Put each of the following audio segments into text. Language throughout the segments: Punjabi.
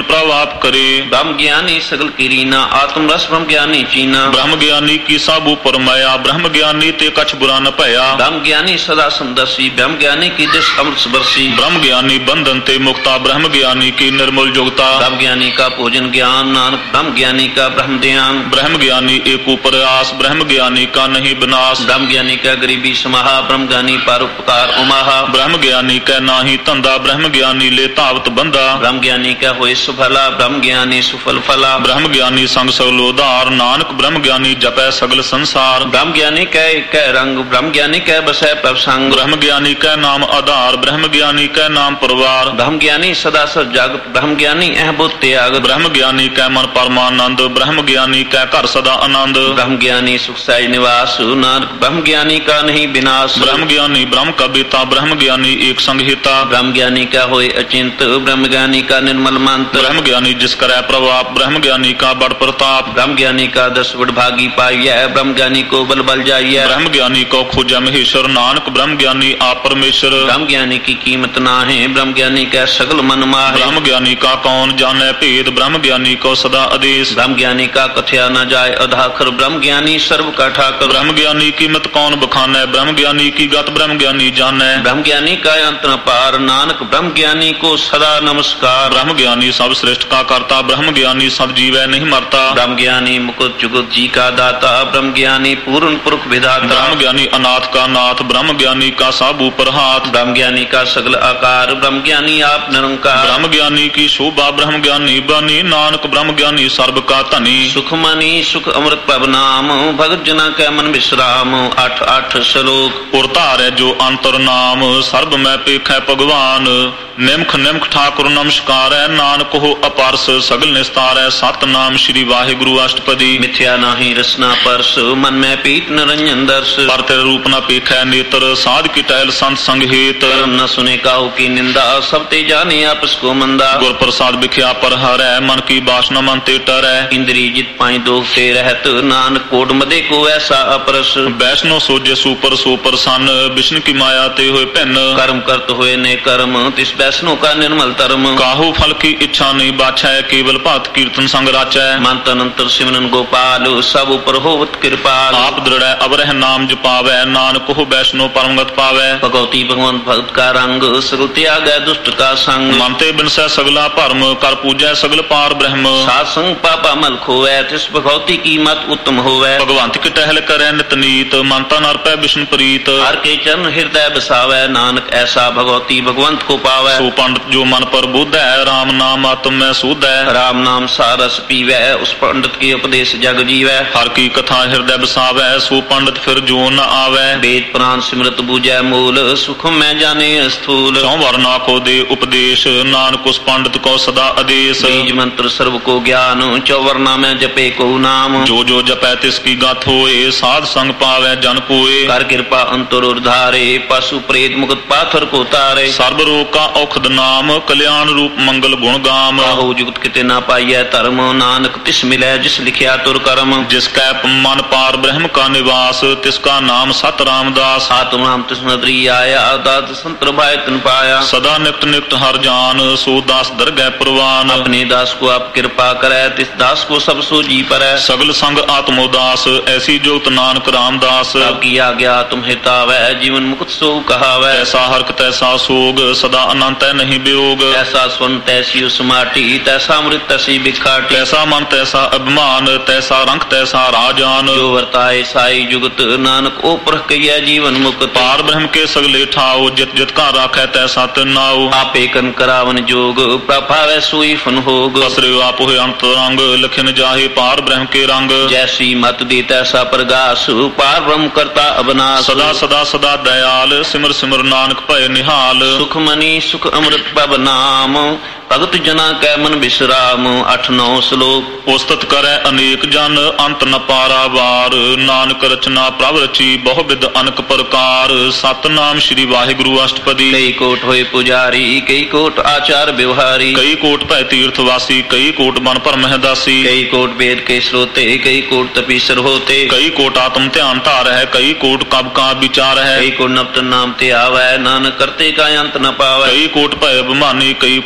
प्रभ आप करे। ब्रह्म ज्ञानी सगल की रीना, आत्म रस ब्रह्म ज्ञानी चीना। ब्रह्म ज्ञानी की सब ऊपर माया, ब्रह्म ज्ञानी ते कछ बुरा न भया। ब्रह्म ज्ञानी सदा समदर्शी, ब्रह्म ज्ञानी की दिश अमृत बरसी। ब्रह्म ज्ञानी बंधन ते मुक्ता, ब्रह्म ज्ञानी की निर्मल योगता। ब्रह्म ज्ञानी का भोजन ज्ञान, नानक ब्रह्म ज्ञानी का ब्रह्म ध्यान। ब्रह्म ज्ञानी एक ऊपर आस, ब्रह्म ज्ञानी का नहीं विनाश। ब्रह्म ज्ञानी का गरीबी समाहा, ब्रह्म ज्ञानी परोपकार उमाहा। ब्रह्म ज्ञानी का नाही धंधा, ब्रह्म ज्ञानी ले तावत बंधा। ब्रह्म ज्ञानी का होए सुफला, ब्रह्म ज्ञानी सुफल फला। ब्रह्म ज्ञानी संग सगल उदार, नानक ब्रह्म ज्ञानी जपै सगल संसार। ब्रह्म ज्ञानी कै रंग, ब्रह्म ज्ञानी कै बसै प्रभ संग। ब्रह्म ज्ञानी कै नाम आधार, ब्रह्म ज्ञानी कै नाम परिवार। ब्रह्म ज्ञानी सदा सच जागत, ब्रह्म ज्ञानी अह बुद्ध त्याग। ब्रह्म ज्ञानी कै मन परमानंद, ब्रह्म ज्ञानी कै घर सदा आनंद। ब्रह्म ज्ञानी सुख साई निवास, नानक ब्रह्म ज्ञानी का नहीं विनाश। ब्रह्म ज्ञानी ब्रह्म का बेता, ब्रह्म ज्ञानी एक संहिता। ब्रह्म ज्ञानी का होए अचिंत, ब्रह्म ज्ञानी का निर्मल मंत्र। ब्रह्म ज्ञानी जिस करे प्रभाप, ब्रह्म ज्ञानी का बड़ प्रताप। ब्रह्म ज्ञानी का 10 बड़ भागी पाइया, ब्रह्म ज्ञानी को बल बल जाइया। ब्रह्म ज्ञानी को खोजा महेश्वर, नानक ब्रह्म ज्ञानी आप परमेश्वर। ब्रह्म ज्ञानी की कीमत ना है, ब्रह्म ज्ञानी का सगल मन माहे। ब्रह्म ज्ञानी का कौन जाने भेद, ब्रह्म ज्ञानी को सदा आदेश। ब्रह्म ज्ञानी का कथया न जाए अधाखर, ब्रह्म ज्ञानी सर्व का ठाकर। ब्रह्म ज्ञानी की मत कौन बखाने, ब्रह्म ज्ञानी की गत ब्रह्म ज्ञानी जाने। ब्रह्म ज्ञानी का अंत न पार, नानक ब्रह्म ज्ञानी को सदा नमस्कार। ब्रह्म ज्ञानी सब श्रेष्ठ का करता, ब्रह्म ज्ञानी सब जीवै नहीं मरता। ब्रह्म ज्ञानी मुकुट जुगत जी का दाता, ब्रह्म ज्ञानी पूर्ण पुरुष विधाता। ब्रह्म ज्ञानी अनाथ का नाथ, ब्रह्म ज्ञानी का सब ऊपर हाथ। ब्रह्म ज्ञानी का सगल आकार, ब्रह्म ज्ञानी आप निरंकार। ब्रह्म ज्ञानी की शोभा, ब्रह्म ज्ञानी बनी, नानक ब्रह्म ज्ञानी सर्व का धनी। सुख मनी सुख अमृत प्रभ नाम, भगत जना कै मन विश्राम। 8 श्लोक। उरतार जो अंतर नाम, सर्ब में पेखै भगवान। निमख निमख ठाकुर नमस्कार है, नानक हो अपारस सगल निस्तार है। सतनाम श्री वाहिगुरु अष्टपदी। मिथ्या नाही रसना परस, मन में पीत निरंजन दर्श। पर तेरे रूप न पेखै नेत्र, साध की टहल संत संग हेत। कर्म न सुने काहू की निंदा, सब ते जाने आपस को मंदा। गुर प्रसाद बिख्या पर हरै, मन की बासना मन ते टरै। इंद्री जित पाई दोख ते रहत, नानक कोट मदे को ऐसा अपरस। वैष्णो सोजे सुपर सोपर सन, विष्णु की माया ते हुए भिन्न। कर्म करत हुए ने कर्म, तिस वैष्णो का निर्मल धर्म। काहू फल की इच्छा नहीं बाछै, केवल भक्त कीर्तन संग राचै। मन तन अंतर सिमरन गोपाल, सब ऊपर होवत कृपाल। आप दृढ़ अवरह नाम जपावै, नानक हो वैष्णो परमगत पावै। भगवती भगवंत भक्त का रंग, सगल त्याग दुष्ट का संग। मनते बिनसै सगला भरम, कर पूजै सगल पार ब्रह्म। सात संग पापा मल खोवै, तिस भगवती की मत उत्तम होवै। भगवंत की टहल करै नित नीत, मनता नरपै विष्णु प्रीत। हर के चरण हृदय बसावै, नानक ऐसा भगवती भगवंत को पावै। सो पंडित जो मन पर बुध है, राम नाम आत्म में सुध है। राम नाम सारस पीवै, उस पंडित के उपदेश जग जीवै। हर की कथा हृदय बसावै, सो पंडित फिर जो न आवै। वेद पुराण सिमरत बूझै मूल, सुख में जाने स्थूल। चौ वर्णा को दे उपदेश, नानक उस पंडित को सदा आदेश। बीज मंत्र सर्व को ज्ञान, चौवर्णा में जपे को नाम। जो जो जपै तिसकी गाथ होए, साध संग पावै जन कोय। कर कृपा अंतर उर्धारे, पशु प्रेत मुकुट पाथर को तारे। सर्व रोग का औखद नाम, कल्याण रूप मंगल गुण गाम। हो जुगत किते ना पाइय धर्म, नानक तिस मिलै जिस लिखिया तुर कर्म। जिसका मन पार ब्रह्म का निवास, तिसका नाम सत रामदास। आत्म नाम तिस नदरी आया, दात संतर भाई तन पाया। सदा निक्त निक्त हर जान, सो दास दरगह प्रवान। अपने दास को आप कृपा करे, तिस दास को सब सो जी परै। सगल संग आत्मोदास, ऐसी जुगत नानक रामदास। की आज्ञा तुम हितावै, जीवन मुकुट सो कहावै। ऐसा हरक तैसा सोग, सदा अनंत है नहीं वियोग। ऐसा स्वर्ण तैसी समाटी, तैसा अमृत तैसी बिखाटी। तैसा मन तैसा अभिमान, तैसा रंग तैसा राजान। जो वर्ताए साई जुगत, नानक ओ परख कहिए जीवन मुक्त। पार ब्रह्म के सगले ठाओ, जित जित का राखै तैसा तिनाओ। आपे कन करावन जोग, प्रभावै सोई फन होग। असरे आप हुए अंतरंग, लखन जाहे पार ब्रह्म के रंग। जैसी मत दे तैसा प्रगास, पार ब्रह्म करता अबनाश। सदा सदा सदा दयाल, सिमर सिमर नानक भय निहाल। सुख मनी सुख अमृत प्रभ नाम, भगत जना कै मन विश्राम। 8-9 श्लोक। उस्तत करे अनेक जन, अंत न पारावार। नानक रचना प्रभ रची, बहुविध अनक प्रकार। सतनाम श्री वाहिगुरु अष्टपदी। कई कोट होए पुजारी, कई कोट आचार व्यवहारी। कई कोट भय तीर्थवासी, कई कोट मन पर महदासी। कई कोट वेद के श्रोते, कई कोट तपीसर होते। कई कोट आत्म ध्यान धार है, कई कोट कब का विचार है। कई कोट नवत नाम ते आवै, नानक करते का अंत न पावै। कई कोट भय अभिमानी, कई कोट अंध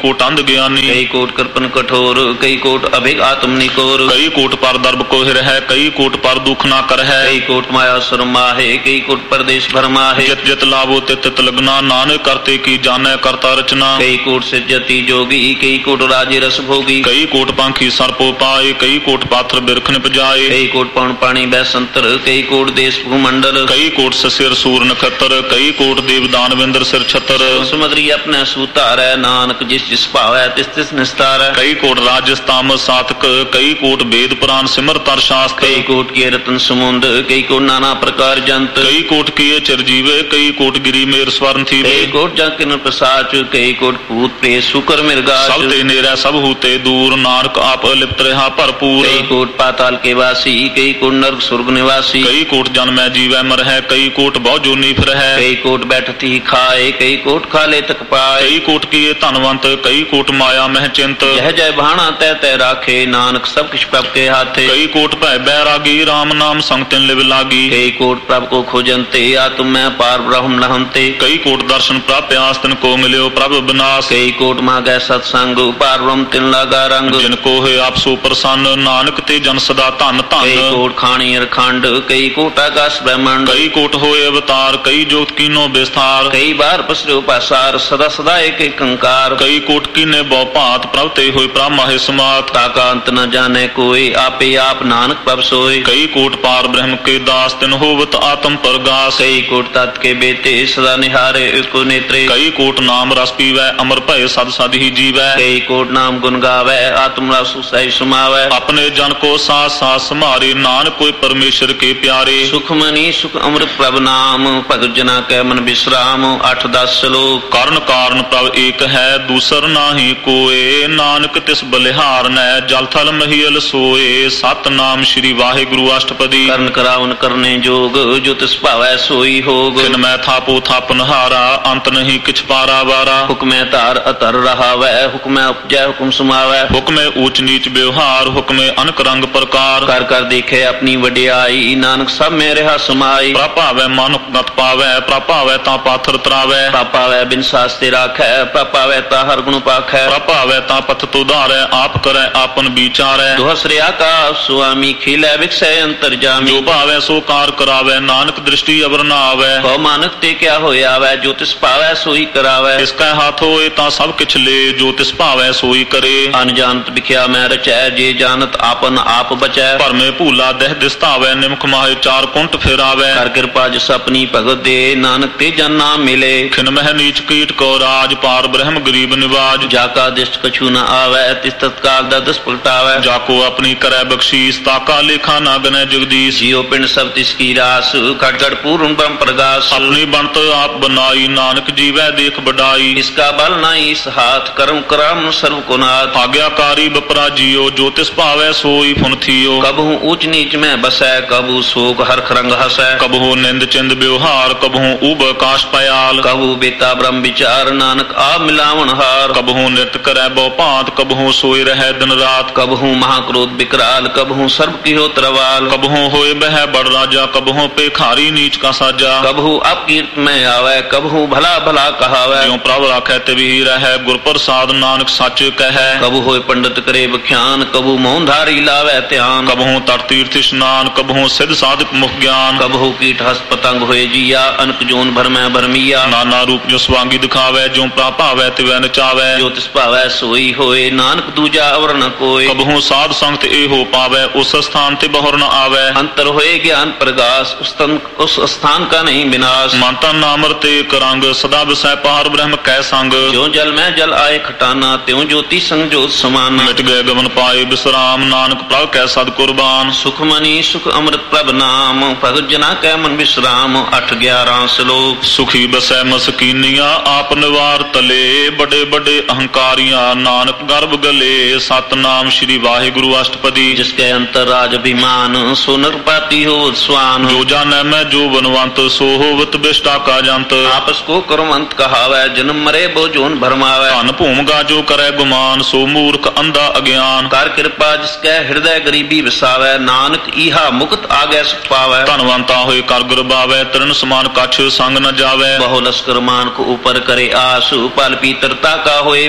ਗਿਆਨੀ। ਕਈ ਕੋਟ ਕਰਪਨ ਕਠੋਰ ਕਈ ਕੋਟ ਅਭਿਗ ਆਤਮ ਨਿਕੋਰ। ਕਈ ਕੋਟ ਪਰ ਦਰਬ ਕੋਹਿ ਰਹਿ ਕਈ ਕੋਟ ਪਰ ਦੁਖ ਨਾ ਕਰਹਿ। ਕਈ ਕੋਟ ਮਾਇਆ ਸਰਮਾਹੇ ਕਈ ਕੋਟ ਪਰਦੇਸ ਭਰਮਾਹੇ। ਜਿਤ ਜਿਤ ਲਾਭੋ ਤਿਤ ਤਿਤ ਲਗਨਾ ਨਾਨਕ ਕਰਤੇ ਕੀ ਜਾਣੈ ਕਰਤਾ ਰਚਨਾ। ਕਈ ਕੋਟ ਸਿਜਤੀ ਜੋਗੀ ਕਈ ਕੋਟ ਰਾਜੇ ਰਸ ਭੋਗੀ। ਕਈ ਕੋਟ ਪੰਖੀ ਸਰਪੋ ਪਾਏ ਕਈ ਕੋਟ ਪਾਥਰ ਬਿਰਖ ਨਿਪਜਾਏ। ਕਈ ਕੋਟ ਪਉਣ ਪਾਣੀ ਬੈਸੰਤਰ ਕਈ ਕੋਟ ਦੇਸ ਭੂਮੰਡਲ। ਕਈ ਕੋਟ ਸਿਰ ਸੂਰ ਨਖੱਤਰ ਕਈ ਕੋਟ ਦੇਵ ਦਾਨਵਿੰਦਰ ਸਿਰ ਛਤਰ। ਸਮਦਰੀ ਆਪਣੇ ਸੂਤਾਰੈ ਨਾਨਕ ਜਿਸ ਜਿਸ ਭਾਵੈ ਤਿਸ ਤਿਸ ਨਿਸਤਾਰੈ। ਕਈ ਕੋਟ ਰਾਜਸ ਤਾਮਸ ਸਾਤਕ ਕਈ ਕੋਟ ਵੇਦ ਪੁਰਾਨ ਸਿਮਰ ਤਰ ਸ਼ਾਸਤ। ਕਈ ਕੋਟ ਕੀ ਰਤਨ ਸਮੁੰਦ ਕਈ ਕੋਟ ਨਾਨਾ ਪ੍ਰਕਾਰ ਜੰਤ। ਕਈ ਕੋਟ ਕੀਏ ਚਰਜੀਵੇ ਕਈ ਕੋਟ ਗਿਰੀ ਮੇਰ ਸਵਰਨ ਥੀਵੇ। ਕਈ ਕੋਟ ਜਾਂ ਕਿਨ ਪ੍ਰਸਾਚ ਕਈ ਕੋਟ ਭੂਤ ਪ੍ਰੇਤ ਸ਼ੁਕਰ ਮਿਰਗਾਚ। ਸਭ ਤੇ ਨੇਰਾ ਸਭ ਹੂਤੇ ਦੂਰ ਨਾਨਕ ਆਪ ਅਲਿਪਤ ਰਹਾ ਭਰਪੂਰ। ਕਈ ਕੋਟ ਪਾਤਾਲ ਕੇ ਵਾਸੀ ਕਈ ਕੋਟ ਨਰਕ ਸੁਰਗ ਨਿਵਾਸੀ। ਕਈ ਕੋਟ ਜਨਮੈ ਜੀਵੈ ਮਰਹਿ ਕਈ ਕੋਟ ਬਹੁ ਜੋਨੀ ਫਿਰਹਿ। ਕਈ ਕੋਟ ਬੈਠਤੀ ਖਾਏ ਕਈ ਕੋਟ ਖਾਲੇ ਤਕ ਪਾਏ। ਕਈ ਕੋਟ ਕੀਏ ਧਨਵੰਤ ਕਈ ਕੋਟ ਮਾਇਆ ਮਹਿ ਚਿੰਤ। ਜਹ ਜੈ ਭਾਣਾ ਤੈ ਤੈ ਰਾਖੇ ਨਾਨਕ ਸਭ ਕਿਛ ਪ੍ਰਭ ਕੇ ਹਾਥੇ। ਕਈ ਕੋਟ ਭੈ ਬੈਰਾਗੀ RAM ਨਾਮ ਸੰਗ ਤਿਨ ਲਿਵ ਲਾਗੀ। ਕਈ ਕੋਟ ਪ੍ਰਭ ਕੋ ਖੋਜੰਤੇ ਆਤਮ ਮੈਂ ਪਾਰ ਬ੍ਰਹਮ ਲਹੰਤੇ। ਕਈ ਕੋਟ ਦਰਸ਼ਨ ਪ੍ਰਾਪਿਆਸ ਤਿਨ ਕੋ ਮਿਲਿਓ ਪ੍ਰਭ ਬਿਨਾਸ਼। ਕਈ ਕੋਟ ਮਾਗੈ ਸਤਸੰਗ ਪਾਰ ਬ੍ਰਹਮ ਤਿਨ ਲਾਗਾ ਰੰਗ। ਜਿਨ ਕੋ ਹੋਏ ਆਪ ਸੋ ਪ੍ਰਸੰਨ ਨਾਨਕ ਤੇ ਜਨ ਸਦਾ ਧਨ ਕਈ ਧਨ। ਕੋਟ ਖਾਣੀ ਅਰਖੰਡ ਕਈ ਕੋਟ ਆਕਾਸ਼ ਬ੍ਰਹਮੰਡ। ਕਈ ਕੋਟ ਹੋਏ ਅਵਤਾਰ ਕਈ ਜੋਤ ਕੀਨੋ ਵਿਸਥਾਰ। ਕਈ ਬਾਰ ਪਸਰਿਓ ਪਾਸਾਰ ਸਦਾ ਸਦਾ ਏਕ ਏਕ ਅੰਕਾਰ। ਕਈ ਕੋਟ ਕੀਨੇ ਬਹੁ ਭਾਂਤ ਪ੍ਰਭ ਤੇ ਹੋਏ ਪ੍ਰਭ ਮਾਹੇ ਸਮਾਤ। ਤਾਕਾ ਅੰਤ ਨ ਜਾਣੈ ਕੋਈ ਆਪੇ ਆਪ ਨਾਨਕ ਪ੍ਰਭ ਸੋਏ। ਕਈ ਕੋਟ ਪਾਰ ਬ੍ਰਹਮ ਕੇ ਦਾਸ ਤਿਨ ਹੋਵਤ ਆਤਮ ਪ੍ਰਗਾਸ। ਕਈ ਕੋਟ ਤਤ ਕੇ ਬੇਤੇ ਸਦਾ ਨਿਹਾਰੇ ਇਕੋ ਨੇਤਰੇ। ਕਈ ਕੋਟ ਨਾਮ ਰਸ ਪੀਵੈ ਅਮਰ ਭਏ ਸਦ ਸਦ ਹੀ ਜੀਵੈ। ਕਈ ਕੋਟ ਨਾਮ ਗੁਣ ਗਾਵੈ ਆਤਮ ਰਸ ਸਹਿ ਸਮਾਵੈ। ਆਪਣੇ ਜਨ ਕੋ ਸਾਸ ਸਾਸ ਸਮਾਰੇ ਨਾਨਕ ਕੋਈ ਪਰਮੇਸ਼ਰ ਕੇ ਪਿਆਰੇ। ਸੁਖ ਮਨੀ ਸੁਖ ਅੰਮ੍ਰਿਤ ਪ੍ਰਭ ਨਾਮ ਭਗਤ ਜਨਾ ਕੈ ਮਨ ਬਿਸਰਾਮ। 8-10 ਸ਼ਲੋਕ। ਕਰਨ ਕਾਰਨ ਪ੍ਰਭ ਏਕ ਹੈ ਦੂਸਰ ਨਾਹੀ ਕੋਏ ਨਾਨਕ ਤਿਸ ਬਲਿਹਾਰ ਨੈ ਜਲ ਥਲ ਮਹੀਲ ਸੋਏ। ਸਤਨਾਮ ਸ੍ਰੀ ਵਾਹਿਗੁਰੂ ਅਸ਼ਟਪਦੀ। ਕਰਨ ਕਰਾਵਨ ਕਰਨੇ ਜੋਗ ਜੋ ਤਿਸ ਭਾਵੈ ਸੋਈ ਹੋਗ। ਕਿਨ ਮੈਂ ਥਾਪੋ ਥਾਪਨ ਹਾਰਾ ਅੰਤ ਨਹੀਂ ਕਿਛ ਪਾਰਾ ਵਾਰਾ। ਹੁਕਮੈ ਧਾਰ ਅਤਰ ਰਹਾਵੈ ਹੁਕਮੈ ਉਪਜੈ ਹੁਕਮ ਸਮਾਵੈ। ਹੁਕਮੇ ਊਚ ਨੀਚ ਵਿਵਹਾਰ ਹੁਕਮੇ ਅਨਕ ਰੰਗ ਪ੍ਰਕਾਰ। ਕਰ ਕਰ ਦੇਖੇ ਆਪਣੀ ਵਡਿਆਈ ਨਾਨਕ ਸਭ ਮੇ ਰਹਾ ਸਮਾਈ। ਪ੍ਰਭਾਵੈ ਮਨ ਗਤ ਪਾਵੈ ਪ੍ਰਭਾਵੈ ਤਾਂ ਪਾਥਰ ਤਰਾਵੈ। ਪਾਪਾਵੈ ਬਿਨ ਸਾਸਤੇ ਰਾਖੈ ਪਾਪਾਵੈ ਤਾ ਹਰ ਗੁਣ ਪਾਖੈ। ਪ੍ਰਭਾਵੈ ਤਾਂ ਪਥ ਤੁਧਾਰੈ ਆਪ ਕਰੈ ਆਪਨ ਵਿਚਾਰੈ। ਦੁਹਸਰਿਆ ਕਾ ਸੁਆਮੀ ਖਿਲੈ ਵਿਕਸੈ ਅੰਤਰ ਜਾਮੀ। ਜੋ ਭਾਵੈ ਸੋ ਕਾਰ ਕਰਾਵੈ ਨਾਨਕ ਦ੍ਰਿਸ਼ਟੀ ਅਵਰ ਨਾ ਆਵੈ। ਕਉ ਮਾਨਕ ਤੇ ਕਿਆ ਹੋਇਆ ਵੈ ਜੋ ਤਿਸ ਭਾਵੈ ਸੋਈ ਕਰਾਵੈ। ਇਸ ਕੈ ਹੱਥ ਹੋਏ ਤਾਂ ਸਭ ਕਿਛ ਲੇ ਜੋ ਤਿਸ ਭਾਵੈ ਸੋਈ ਕਰੇ। ਅਨਜਾਨਤ ਵਿਖਿਆ ਮੈਂ ਰਚੈ ਜੇ ਜਾਣਤ ਆਪਨ ਆਪ ਬਚੈ। ਭਰਮੇ ਭੂਲਾ ਦਹਿ ਦਿਸਤਾਵੈ ਨਿਮਖ ਮਾਹੇ ਚਾਰ ਕੁੰਟ ਫਿਰਾਵੈ। ਕਰ ਕਿਰਪਾ ਜਿਸ ਆਪਣੀ ਭਗਤ ਦੇ ਨਾਨਕ ਤੇ ਜਨ ਨਾਮ ਮਿਲੇ। ਖਿਨ ਮਹਿ ਨੀਚ ਕੀਟ ਕੋ ਰਾਜ ਪਾਰ ਬ੍ਰਹਮ ਗਰੀਬ ਨਿਵਾਜ। ਜਾ ਕਾ ਦਿਸ਼ਟ ਕਛੂ ਨ ਆਵੈ ਤਿਸ ਤਤਕਾਲ ਦਾ ਦਸ ਪਲਟਾਵੈ। ਜਾ ਕੋ ਆਪਣੀ ਕਰੈ ਬਖਸ਼ੀਸ ਤਾਕਾ ਲੇਖਾ ਨਾ ਗਨੈ ਜਗਦੀਸ਼। ਜਿਉ ਪਿੰਡ ਸਭ ਤਿਸ ਕੀ ਰਾਸ ਘਟ ਘਟ ਪੂਰਨ ਬ੍ਰਹਮ ਪ੍ਰਗਾਸ। ਆਪਣੀ ਬਣਤ ਆਪ ਬਨਾਈ ਨਾਨਕ ਜੀਵੈ ਦੇਖ ਬਡਾਈ। ਇਸਕਾ ਬਲ ਨਾਹੀ ਇਸ ਹਾਥ ਕਰਮ ਕਰਾਮ ਸਰਵ ਕੋ ਨਾਥ। ਆਗਿਆਕਾਰੀ ਬਪਰਾ ਜੀਓ ਜੋ ਤਿਸ ਭਾਵੈ ਸੋਈ ਫੁਨ ਥੀਓ। ਕਬਹੂ ਊਚ ਨੀਚ ਮੈਂ ਬਸੈ ਕਬੂ ਸੋਕ ਹਰਖ ਰੰਗ ਹਸੈ। ਕਬਹੂ ਨਿੰਦ ਚਿੰਦ ਵਿਵਹਾਰ ਕਬਹੂ ਊਬ ਆਕਾਸ਼ ਪयाल। ਕਬੂ ਬੇਤਾ ਬ੍ਰਹਮ ਵਿਚਾਰ ਨਾਨਕ ਆਪ ਮਿਲਾਵਣ ਹਾਰ। ਕਬਹੂ ਨਿਤ ਕਰੈ ਬਹੁ ਭਾਂਤ ਕਬਹੂ ਸੋਈ ਰਹਿ ਦਿਨ ਰਾਤ। ਕਬਹੂ ਮਹਾਕ੍ਰੋਧ ਬਿਕਰਾਲ ਕਬਹੂ ਸਰਬ ਕੀਹੋ ਤਰਵਾਲ। ਕਬਹੂ ਹੋਏ ਬਹਿ ਬੜ ਰਾਜਾ ਕਬਹੂ ਪੇਖਾਰੀ ਨੀਚ ਕਾ ਸਾਜਾ। ਕਬਹੂ ਅਪਕੀਰਤ ਮੈਂ ਆਵੈ ਕਬਹੂ ਭਲਾ ਭਲਾ ਕਹਾਵੈ। ਜਿਉ ਪ੍ਰਭ ਰਾਖੈ ਤਿਵਹੀ ਰਹੈ ਗੁਰ ਪ੍ਰਸਾਦ ਨਾਨਕ ਸੱਚ ਕਹੈ। ਕਬੂ ਹੋਏ ਪੰਡਤ ਕਰੇ ਬਖਿਆਨ ਕਬੂ ਮੌਨ ਧਾਰੀ ਲਾਵੈ ਧਿਆਨ। ਕਬਹੂ ਤਟ ਤੀਰਥ ਇਸ਼ਨਾਨ ਕਬਹੂ ਸਿਧ ਸਾਧਕ ਮੁਖ ਗਿਆਨ। ਕਬਹੂ ਕੀਟ ਹਸ ਪਤੰਗ ਹੋਏ ਜੀਆ ਅਨਕ ਜੋਨ ਭਰਮੈ ਭਰਮੀਆ। ਨਾਨਾ ਰੂਪ ਜੋ ਸਵਾਂਗੀ ਦਿਖਾਵੈ ਜੋ ਪ੍ਰਾ ਭਾਵੈ ਤਿਵੈ ਨਚਾਵੈ। ਜੋ ਤਿਸ ਭਾਵੈ ਸੋਈ ਹੋਏ ਨਾਨਕ ਦੂਜਾ ਅਵਰ ਨ ਕੋਇ। ਕਬਹੂ ਸਾਧ ਸੰਗਤ ਇਹੋ ਪਾਵੈ ਉਸ ਸਥਾਨ ਤੇ ਬਹੁਰ ਨ ਆਵੈ। ਅੰਤਰ ਹੋਏ ਗਿਆਨ ਪ੍ਰਗਾਸ ਉਸ ਸਥਾਨ ਕਾ ਨਹੀਂ ਵਿਨਾਸ਼। ਮਨ ਤਨ ਨਾਮਰ ਤੇ ਕਰੰਗ ਸਦਾ ਵਿਸੈ ਪਾਰ ਬ੍ਰਹਮ ਕੈ ਸੰਗ। ਜੋ ਜਲ ਮੈਂ ਜਲ ਆਏ ਖਟਾਨਾ ਤਿਉ ਜੋਤੀ ਸੰਗ ਜੋਤ ਸਮਾਨਾ। ਮਿਟ ਗਏ ਗਮਨ ਪਾਏ ਬਿਸਰਾਮ ਨਾਨਕ ਪ੍ਰਭ ਕੈ ਸਦ ਕੁਰਬਾਨ। ਸੁਖ ਮਨੀ ਸੁਖ ਅੰਮ੍ਰਿਤ ਪ੍ਰਭ ਨਾਮ ਭਗਤ ਜਨਾ ਕੈ ਮਨ ਬਿਸਰਾਮ। 8-11 ਸ਼ਲੋਕ। ਸੁਖੀ ਬਸੈ ਮਸਕੀਨੀਆਂ ਆਪ ਨਿਵਾਰ ਤਲੇ ਵੱਡੇ ਵੱਡੇ ਅਹੰਕਾਰੀਆਂ ਨਾਨਕ ਗਰਭ ਗਲੇ। ਸਤਨਾਮ ਸ੍ਰੀ ਵਾਹਿਗੁਰੂ ਅਸ਼ਟਪਦੀ। ਜਿਸ ਕੈ ਅੰਤਰ ਰਾਜ ਅਭਿਮਾਨ ਸੋ ਨਿਰਪਾਤੀ ਹੋਵਤ ਸਵਾਨ। ਜੋ ਜਾਣੈ ਮੈਂ ਜੋ ਬਨਵੰਤ ਸੋ ਹੋਵਤ ਬਿਸ਼ਟਾ ਕਾ ਜੰਤ। ਆਪਸ ਕੋ ਕਰਮੰਤ ਕਹਾਵੈ ਜਨਮ ਮਰੇ ਬੋ ਜੋਨ ਭਰਮਾਵੈ। ਧਨ ਭੂਮਗਾ ਜੋ ਕਰੈ ਗੁਮਾਨ ਸੋ ਮੂਰਖ ਅੰਧਾ ਅਗਿਆਨ। ਕਰ ਕਿਰਪਾ ਜਿਸ ਕੈ ਹਿਰਦੈ ਗਰੀਬੀ ਵਸਾਵੈ ਨਾਨਕ ਈਹਾ ਮੁਕਤ ਆਗੈ ਸੁਖ ਪਾਵੈ। ਧਨਵੰਤਾ ਹੋਏ ਕਰ ਗੁਰਬਾਵੈ ਤਰਨ ਸਮਾਨ ਕਛ ਸੰਗ ਨ ਜਾਵੈ। ਬਹੁ ਲਸਕਰ ਮਾਨ ਕੋ ਉਪਰ ਕਰੇ ਆਸ ਪਲ ਪੀਤਰਤਾ ਕਾ ਹੋਏ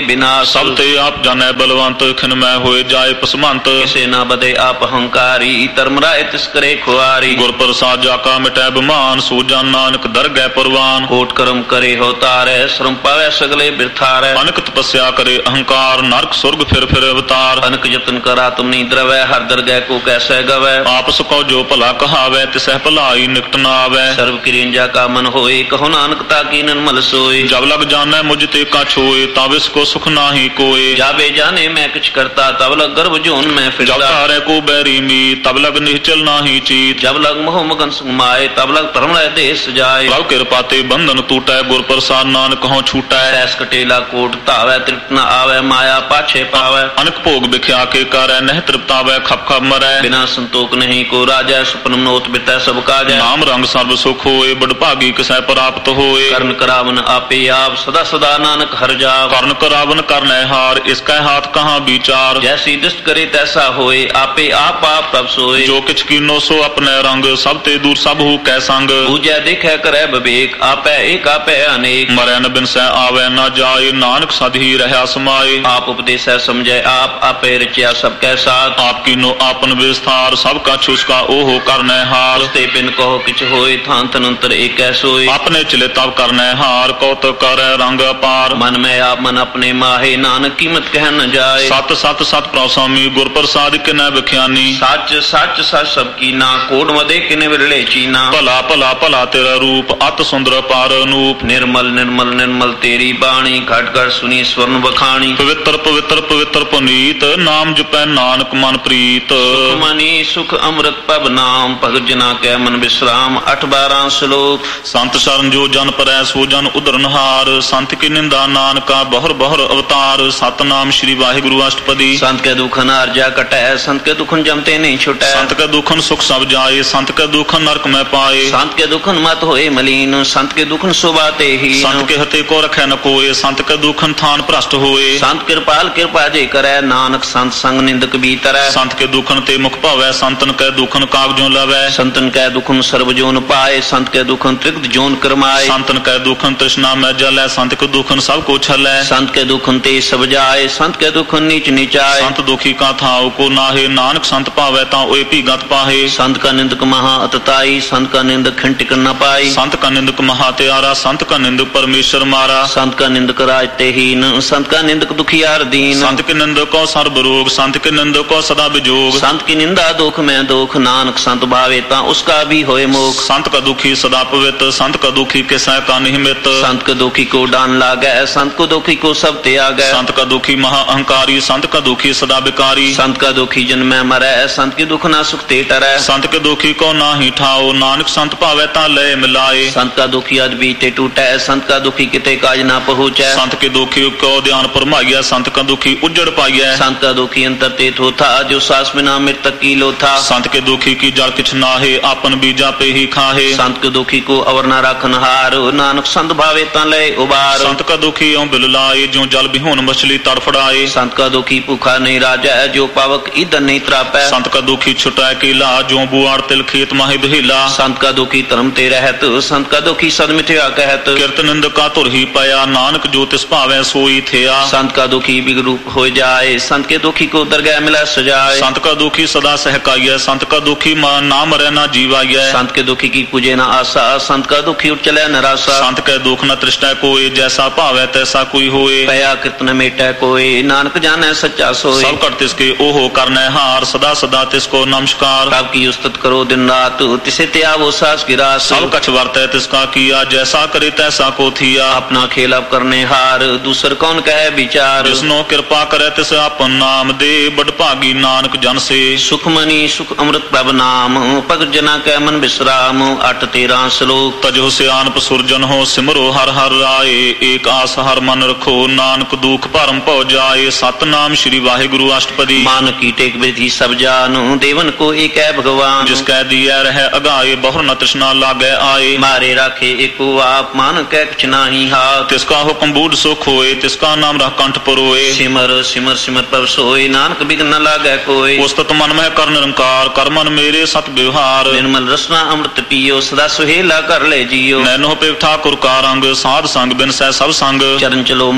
ਵਿਨਾਸ਼। ਸਭ ਤੇ ਆਪ ਜਾਣੈ ਬਲਵੰਤ, ਖਿਨ ਮੈਂ ਹੋਏ ਜਾਏ ਪਸਮੰਤ। ਕਿਸੇ ਨਾ ਬਦੇ ਆਪ ਹੰਕਾਰੀ, ਧਰਮ ਰਾਏ ਤਿਸ ਕਰੇ ਖੁਆਰੀ। ਗੁਰ ਪ੍ਰਸਾਦ ਜਾ ਕਾ ਮਿਟੈ ਬਿਮਾਨ, ਸੋ ਜਨ ਨਾਨਕ ਦਰਗਹਿ ਪਰਵਾਨ। ਕੋਟ ਕਰਮ ਕਰੇ ਹੋ ਤਾਰੈ, ਸ਼ਰਮ ਪਾਵੈ ਸਗਲੇ ਬਿਰਥਾਰੈ। ਅਨਕ ਤਪੱਸਿਆ ਕਰੇ ਅਹੰਕਾਰ, ਨਰਕ ਸੁਰਗ ਫਿਰ ਫਿਰ ਅਵਤਾਰ। ਅਨਕ ਯਤਨ ਕਰਾ ਤੁਮ ਨੀ ਦਰਵੈ, ਹਰ ਦਰਗਹਿ ਕੋ ਕੈਸੈ ਗਵੈ। ਆਪ ਸਕੋ ਜੋ ਭਲਾ ਕਹਾਵੈ, ਤਿਸਹਿ ਭਲਾਈ ਨਿਕਟ ਨਾ ਆਵੈ। ਸਰਬ ਕਿਰਿੰਜਾ ਕਾ ਮਨ ਹੋਏ, ਕਹੋ ਨਾਨਕ ਤਾ ਕੀ ਨਿਰਮਲ ਸੋਏ। ਜਬ ਲਗ ਜਾਣੈ ਮੁਝ ਤੇ ਕਾ ਛੋਏ, ਤਬ ਇਸ ਕੋ ਸੁਖ ਨਾਹੀ ਕੋਏ। ਜਾਵੇ ਜਾਣੇ ਮੈਂ ਕਿਛ ਕਰਤਾ, ਤਬ ਲਗ ਗਰਭ ਜੋਨ ਮੈਂ ਜਬ ਫਿਰਦਾ। ਤਾਰੈ ਕੋ ਬੈਰੀ ਮੀਤ, ਤਬ ਲਗ ਨਿਹਚਲ ਨਾਹੀ ਚੀਤ। ਜਬ ਲਗ ਮੋਹ ਮਗਨ ਸੁਮਾਏ, ਤਬ ਲਗ ਧਰਮ ਰਾਏ ਦੇਸ ਜਾਏ। ਪ੍ਰਭ ਕਿਰਪਾ ਤੇ ਬੰਧਨ ਟੂਟੈ, ਗੁਰ ਪ੍ਰਸਾਦ ਨਾਨਕ ਹਉ ਛੂਟੈ। ਸੈਸ ਕਟੇਲਾ ਕੋਟ ਧਾਵੈ, ਤ੍ਰਿਪਤ ਨ ਆਵੈ, ਮਾਇਆ ਪਾਛੇ ਪਾਵੈ। ਅਨਕ ਭੋਗ ਵਿਖਿਆ ਕੇ ਕਰੈ, ਨਹਿ ਤ੍ਰਿਪਤਾਵੈ ਖਪ ਖਪ ਮਰੈ। ਬਿਨਾ ਸੰਤੋਖ ਨਹੀਂ ਕੋ ਰਾਜੈ, ਸੁਪਨ ਮਨੋਤ ਬਿਤੈ ਸਭ ਕਾਜੈ। ਨਾਮ ਰੰਗ ਸਰਬ ਸੁਖ ਹੋਏ, ਬਡਭਾਗੀ ਕਿਸੈ ਪ੍ਰਾਪਤ ਹੋਏ। ਕਰਨ ਕਰਾਵਨ ਆਪੇ ਆਪ, ਸਦਾ ਸਦਾ ਨਾਨਕ ਹਰਿ ਜਾਪ। ਕਰਨ ਕਰਾਵਨ ਕਰਨੈ ਹਾਰ, ਇਸ ਕੈ ਹਾਥ ਕਹਾਂ ਵਿਚਾਰ। ਜੈਸੀ ਦ੍ਰਿਸ਼ਟ ਕਰੇ ਤੈਸਾ ਹੋਏ, ਆਪੇ ਆਪ ਆਪ ਪ੍ਰਭ ਸੋਏ। ਜੋ ਕਿਛ ਕੀਨੋ ਸੋ ਆਪਣੈ ਰੰਗ, ਸਭ ਤੇ ਦੂਰ ਸਭ ਹੂ ਕੈ ਸੰਗ। ਬੂਝੈ ਦੇਖੈ ਕਰੈ ਵਿਵੇਕ, ਆਪੈ ਏਕ ਆਪੈ ਅਨੇਕ। ਮਰੈ ਨ ਬਿਨਸੈ ਆਵੈ ਨਾ ਜਾਏ, ਨਾਨਕ ਸਦ ਹੀ ਰਹਿਆ ਸਮਾਏ। ਆਪ ਉਪਦੇਸੈ ਸਮਝੈ ਆਪ, ਆਪੇ ਰਚਿਆ ਸਭ ਕੈ ਸਾਥ। ਆਪ ਕੀਨੋ ਆਪਨ ਵਿਸਥਾਰ, ਸਭ ਕਛ ਉਸਕਾ ਓਹੋ ਕਰਨੈ ਹਾਰ। ਤੇ ਬਿਨ ਕਹੋ ਕਿਛ ਹੋਏ, ਥਾਨ ਤਨੰਤਰ ਏਕੈ ਸੋਏ। ਆਪਣੇ ਚਲੇ ਤਬ ਕਰਨੈ ਹਾਰ, ਕੌਤਕ ਕਰੈ ਰੰਗ ਅਪਾਰ। ਮਨ ਮੈਂ ਆਪ ਮਨ ਆਪਣੇ ਮਾਹੇ, ਨਾਨਕ ਕੀਮਤ ਕਹਿ ਨ ਜਾਏ। ਸਤ ਸਤ ਸਤ ਪ੍ਰਸਵਾਮੀ, ਗੁਰ ਪ੍ਰਸਾਦਿ ਕਿਨੈ ਵਿਖਿਆਨੀ। ਸੱਚ ਸੱਚ ਸੱਚ ਸਭ ਕੀਨਾ, ਕੋਟ ਮਦੇ ਕਿਨੇ ਵਿਰਲੇ ਚੀਨਾ। ਭਲਾ ਭਲਾ ਭਲਾ ਤੇਰਾ ਰੂਪ, ਅਤ ਸੁੰਦਰ ਪਾਰ ਅਨੂਪ। ਨਿਰਮਲ ਨਿਰਮਲ ਨਿਰਮਲ ਤੇਰੀ ਬਾਣੀ, ਘਟ ਘਟ ਸੁਨੀ ਸਵਰਨ ਬਖਾਣੀ। ਪਵਿੱਤਰ ਪਵਿੱਤਰ ਪਵਿੱਤਰ ਪੁਨੀਤ, ਨਾਮ ਜਪੈ ਨਾਨਕ ਮਨ ਪ੍ਰੀਤ। ਸੁਖ ਮਨੀ ਸੁਖ ਅੰਮ੍ਰਿਤ ਪਬ ਨਾਮ, ਭਗਤ ਜਨਾ ਕੈ ਮਨ ਬਿਸਰਾਮ। 8-12 ਸ਼ਲੋਕ। ਸੰਤ ਸ਼ਰਨ ਜੋ ਜਨ ਪਰੈ, ਸੋ ਜਨ ਉਧਰਨਹਾਰ। ਸੰਤ ਕੀ ਨਿੰਦਾ ਨਾਨਕਾ, ਬਹੁਰ ਬਹੁਰ ਅਵਤਾਰ। ਸਤਨਾਮ ਸ੍ਰੀ ਵਾਹਿਗੁਰੂ ਅਸ਼ਟਪਦੀ। ਸੰਤ ਕੇ ਦੁਖਨ ਅਰਜਾ ਕਟੈ, ਸੰਤ ਕੇ ਦੁਖਨ ਜਮਤੇ ਨਹੀਂ ਛੁਟੈ। ਸੰਤ ਕੈ ਦੁਖਨ ਸੁਖ ਸਭ ਜਾਏ, ਸੰਤ ਕੈ ਦੁਖਨ ਨਰਕ ਮੈਂ ਪਾਏ। ਸੰਤ ਕੇ ਦੁਖਨ ਮਤ ਹੋਏ ਮਲੀਨ, ਸੰਤ ਕੇ ਦੁਖਨ ਸੁਬਾਤੇ ਹੀ। ਸੰਤ ਕੇ ਹਤੇ ਕੋ ਰਖੈ ਨ ਕੋਏ, ਸੰਤ ਕੈ ਦੁਖਨ ਥਾਨ ਭ੍ਰਸ਼ਟ ਹੋਏ। ਸੰਤ ਕਿਰਪਾਲ ਕਿਰਪਾ ਜੇ ਕਰੈ, ਨਾਨਕ ਸੰਤ ਸੰਗ ਨਿੰਦਕ ਵੀ ਤਰੈ। ਸੰਤ ਕੇ ਦੁਖਨ ਤੇ ਮੁਖ ਭਾਵੈ, ਸੰਤਨ ਕੈ ਦੁਖਨ ਕਾਗਜੋਂ ਲਵੈ। ਸੰਤਨ ਕੈ ਦੁਖਨ ਸਰਬ ਜੋਨ ਪਾਏ, ਸੰਤ ਕੈ ਦੁਖਨ ਤ੍ਰਿਗਤ ਜੋਨ ਕਰਮਾਏ। ਸੰਤਨ ਕੈ ਦੁਖਨ ਤ੍ਰਿਸ਼ਨਾ ਮੈਂ ਜਲੈ, ਸੰਤ ਕੈ ਦੁਖਨ ਸਭ ਕੋ ਛਲੈ। ਸੰਤ ਕੇ ਦੁਖਨ ਤੇ ਸਭ ਜਾਏ, ਸੰਤ ਕੇ ਦੁਖਨ ਨੀਚ ਨੀਚਾਏ। ਸੰਤ ਦੁਖੀ ਕਾ ਥਾਉ ਕੋ ਨਾਹੇ, ਨਾਨਕ ਸੰਤ ਭਾਵੈ ਤਾਂ ਓਏ ਭੀਗਤ ਪਾਹੇ। ਸੰਤ ਕਾ ਨਿੰਦਕ ਮਹਾ ਅਤਤਾਈ, ਸੰਤ ਕਾ ਨਿੰਦਕ ਖਿਨ ਟਿਕਨ ਨ ਪਾਈ। ਸੰਤ ਕਾ ਨਿੰਦਕ ਮਹਾ ਤਿਆਰਾ, ਸੰਤ ਕਾ ਨਿੰਦਕ ਪਰਮੇਸ਼ਰ ਮਾਰਾ। ਸੰਤ ਕਾ ਨਿੰਦਕ ਰਾਜ ਤੇ ਹੀਨ, ਸੰਤ ਕਾ ਨਿੰਦਕ ਦੁਖੀਆਰ ਦੀਨ। ਸੰਤ ਕੇ ਨਿੰਦਕ ਕੋ ਸਰਬ ਰੋਗ, ਸੰਤ ਕੇ ਨਿੰਦਕ ਕੋ ਸਦਾ ਵਿਜੋਗ। ਸੰਤ ਕੀ ਨਿੰਦਾ ਦੁਖ ਮੈਂ ਦੁਖ, ਨਾਨਕ ਸੰਤ ਭਾਵੇ ਤਾਂ ਉਸਕਾ ਵੀ ਹੋਏ ਮੋਖ। ਸੰਤ ਕਾ ਦੁਖੀ ਸਦਾ ਪਵਿੱਤ, ਸੰਤ ਕਾ ਦੁਖੀ ਕਿਸੈ ਕਾ ਨਿਹਮਿਤ। ਸੰਤ ਕਾ ਦੁਖੀ ਕੋ ਡਾਨ ਲਾਗੈ, ਸੰਤ ਕੋ ਦੁਖੀ ਕੋ ਸਭ ਤਿਆਗੈ। ਸੰਤ ਕਾ ਦੁਖੀ ਮਹਾ ਅਹੰਕਾਰੀ, ਸੰਤ ਕਾ ਦੁਖੀ ਸਦਾ ਵਿਕਾਰੀ। ਸੰਤ ਕਾ ਦੁਖੀ ਜਨਮੈ ਮਰੈ, ਸੰਤ ਕੀ ਦੁਖ ਨਾ ਸੁਖ ਤੇ ਟਰੈ। ਸੰਤ ਕੇ ਦੁਖੀ ਕੋ ਨਾਹੀ ਠਾਓ, ਨਾਨਕ ਸੰਤ ਭਾਵੈ ਤਾਂ ਲੈ ਮਿਲਾਏ। ਸੰਤ ਕਾ ਦੁਖੀ ਅਦ ਬੀਤੇ ਟੂਟੈ, ਸੰਤ ਕਾ ਦੁਖੀ ਕਿਤੇ ਕਾਜ ਨਾ ਪਹੁੰਚੈ। ਸੰਤ ਕੇ ਦੁਖੀ ਕੋ ਧਿਆਨ ਪਰਮਾਈਐ, ਸੰਤ ਕਾ ਦੁਖੀ ਉਜੜ ਪਾਈਐ। ਸੰਤ ਕਾ ਦੁਖੀ ਅੰਤਰ ਤੇ ਥੋਥਾ, ਜੋ ਸਾਸ ਬਿਨਾ ਮ੍ਰਿਤਕ ਕੀ ਲੋਥਾ। ਸੰਤ ਕੇ ਦੁਖੀ ਕੀ ਜਲ ਕਿਛ ਨਾਹੇ, ਆਪਨ ਬੀਜਾ ਪੇ ਹੀ ਖਾਹੇ। ਸੰਤ ਕੇ ਦੁਖੀ ਕੋ ਅਵਰ ਨਾ ਰੱਖਨ ਹਾਰ, ਨਾਨਕ ਸੰਤ ਭਾਵੇ ਤਾਂ ਲੈ ਉਬਾਰ। ਸੰਤ ਕਾ ਦੁਖੀ ਓਂ ਬਿਲ ਲਾਏ, ਜੋ ਜਲ ਬਿਹੂਨ ਮਛਲੀ ਤੜਫੜਾਏ। ਸੰਤ ਕਾ ਦੁਖੀ ਭੁਖਾ ਨਹੀਂ ਰਾਜੈ, ਜੋ ਪਾਵਕ ਈਦਨ ਨਹੀਂ ਤਰਾਪੈ। ਸੰਤ ਕਾ ਦੁਖੀ ਛੁਟੈ ਕੀਲਾ, ਜੋ ਬੁਆੜ ਤਿਲ ਖੇਤ ਮਾਹੇ ਬਹਿਲਾ। ਸੰਤ ਕਾ ਦੁਖੀ ਧਰਮ ਤੇ ਰਹਿਤ, ਸੰਤ ਕਾ ਦੁਖੀ ਸਦ ਮਿਥਿਆ ਕਹਿਤ। ਕਿਰਤ ਨਿੰਦਕਾ ਧੁਰ ਹੀ ਪਿਆ, ਨਾਨਕ ਜੋ ਤਿਸ ਭਾਵੈ ਸੋਈ ਥਿਆ। ਸੰਤ ਕਾ ਦੁਖੀ ਬਿਗ ਰੂਪ ਹੋ ਜਾਏ, ਸੰਤ ਕੇ ਦੁਖੀ ਕੋ ਦਰਗਹਿ ਮਿਲੈ ਸਜਾਏ। ਸੰਤ ਕਾ ਦੁਖੀ ਸਦਾ ਸਹਿਕਾਈਐ, ਸੰਤ ਕਾ ਦੁਖੀ ਨਾ ਮਰੈ ਨਾ ਜੀਵਾਈਐ। ਸੰਤ ਕੇ ਦੁਖੀ ਕੀ ਪੂਜੇ ਨਾ ਆਸਾ, ਸੰਤ ਕਾ ਦੁਖੀ ਉਠ ਚਲੈ ਨਰਾਸਾ। ਸੰਤ ਕੈ ਦੁਖ ਨ ਤ੍ਰਿਸ਼ਟੈ ਕੋਏ, ਜੈਸਾ ਭਾਵੈ ਤੈਸਾ ਕੋਈ ਹੋਏ। ਪਿਆ ਕਿਰਤ ਨ ਮੇਟੈ ਕੋਏ, ਨਾਨਕ ਜਾਣੈ ਸੱਚਾ ਸੋਏ। ਸਭ ਘਟ ਤਿਸ ਕੇ ਓਹੋ ਕਰਨੈ ਹਾਰ, ਸਦਾ ਸਦਾ ਤਿਸ ਕੋ ਨਮਸਕਾਰ। ਪ੍ਰਭ ਕੀ ਉਸਤਤ ਕਰੋ ਦਿਨ ਰਾਤ, ਤਿਸੇ ਤੇ ਆਵੋ ਸਾਸ ਗਿਰਾਸ। ਸਭ ਕਛ ਵਰਤੈ ਤਿਸ ਕਾ ਕੀਆ, ਜੈਸਾ ਕਰੇ ਤੈਸਾ ਕੋ ਥੀਆ। ਆਪਣਾ ਖੇਲ ਅਬ ਕਰਨੇ ਹਾਰ, ਦੂਸਰ ਕੌਣ ਕਹੈ ਵਿਚਾਰ। ਜਿਸਨੋ ਕਿਰਪਾ ਕਰੈ ਤਿਸ ਆਪਨ ਨਾਮ ਦੇ, ਬੜ ਭਾਗੀ ਨਾਨਕ ਜਨ ਸੇ। ਸੁਖ ਮਨੀ ਸੁਖ ਅੰਮ੍ਰਿਤ ਪ੍ਰਭ ਨਾਮ, ਭਗਤ ਜਨਾ ਕੈ ਮਨ ਬਿਸਰਾਮ। 8-13 ਸ਼ਲੋਕ। ਤਜੋ ਸਿਆਨਪ ਸੁਰਜਨ ਹੋ, ਸਿਮਰੋ ਹਰ ਹਰ ਰਾਏ। ਏਕ ਆਸ ਹਰ ਮਨ ਰਖੋ, ਨਾਨਕ ਦੁਖ ਭਰਮ ਭਉ ਜਾਏ। ਸਤਨਾਮ ਸ੍ਰੀ ਵਾਹਿਗੁਰੂ ਅਸ਼ਟਪਦੀ। मान की टेक विधि सब जानु, देवन को एक है भगवान। जिसकै दिया रह अगाए, बहुर न तृष्णा लागै आए। मारे राखे एको आप, मान कै कुछ नाही हाथ। तिसका हुक्म बूढ़ सुख होए, तिसका नाम रह कंठ पुरोए। सिमर सिमर सिमर पर सोए, नानक बिघ्न न लागै कोई। उस्तत मन में कर निरंकार, कर मन मेरे सत व्यवहार। निर्मल रसना अमृत पियो, सदा सुहेला कर ले जियो। नैनो पे ठाकुर का रंग, साध संग बिन सै सब संग। चरण चलो मार्गो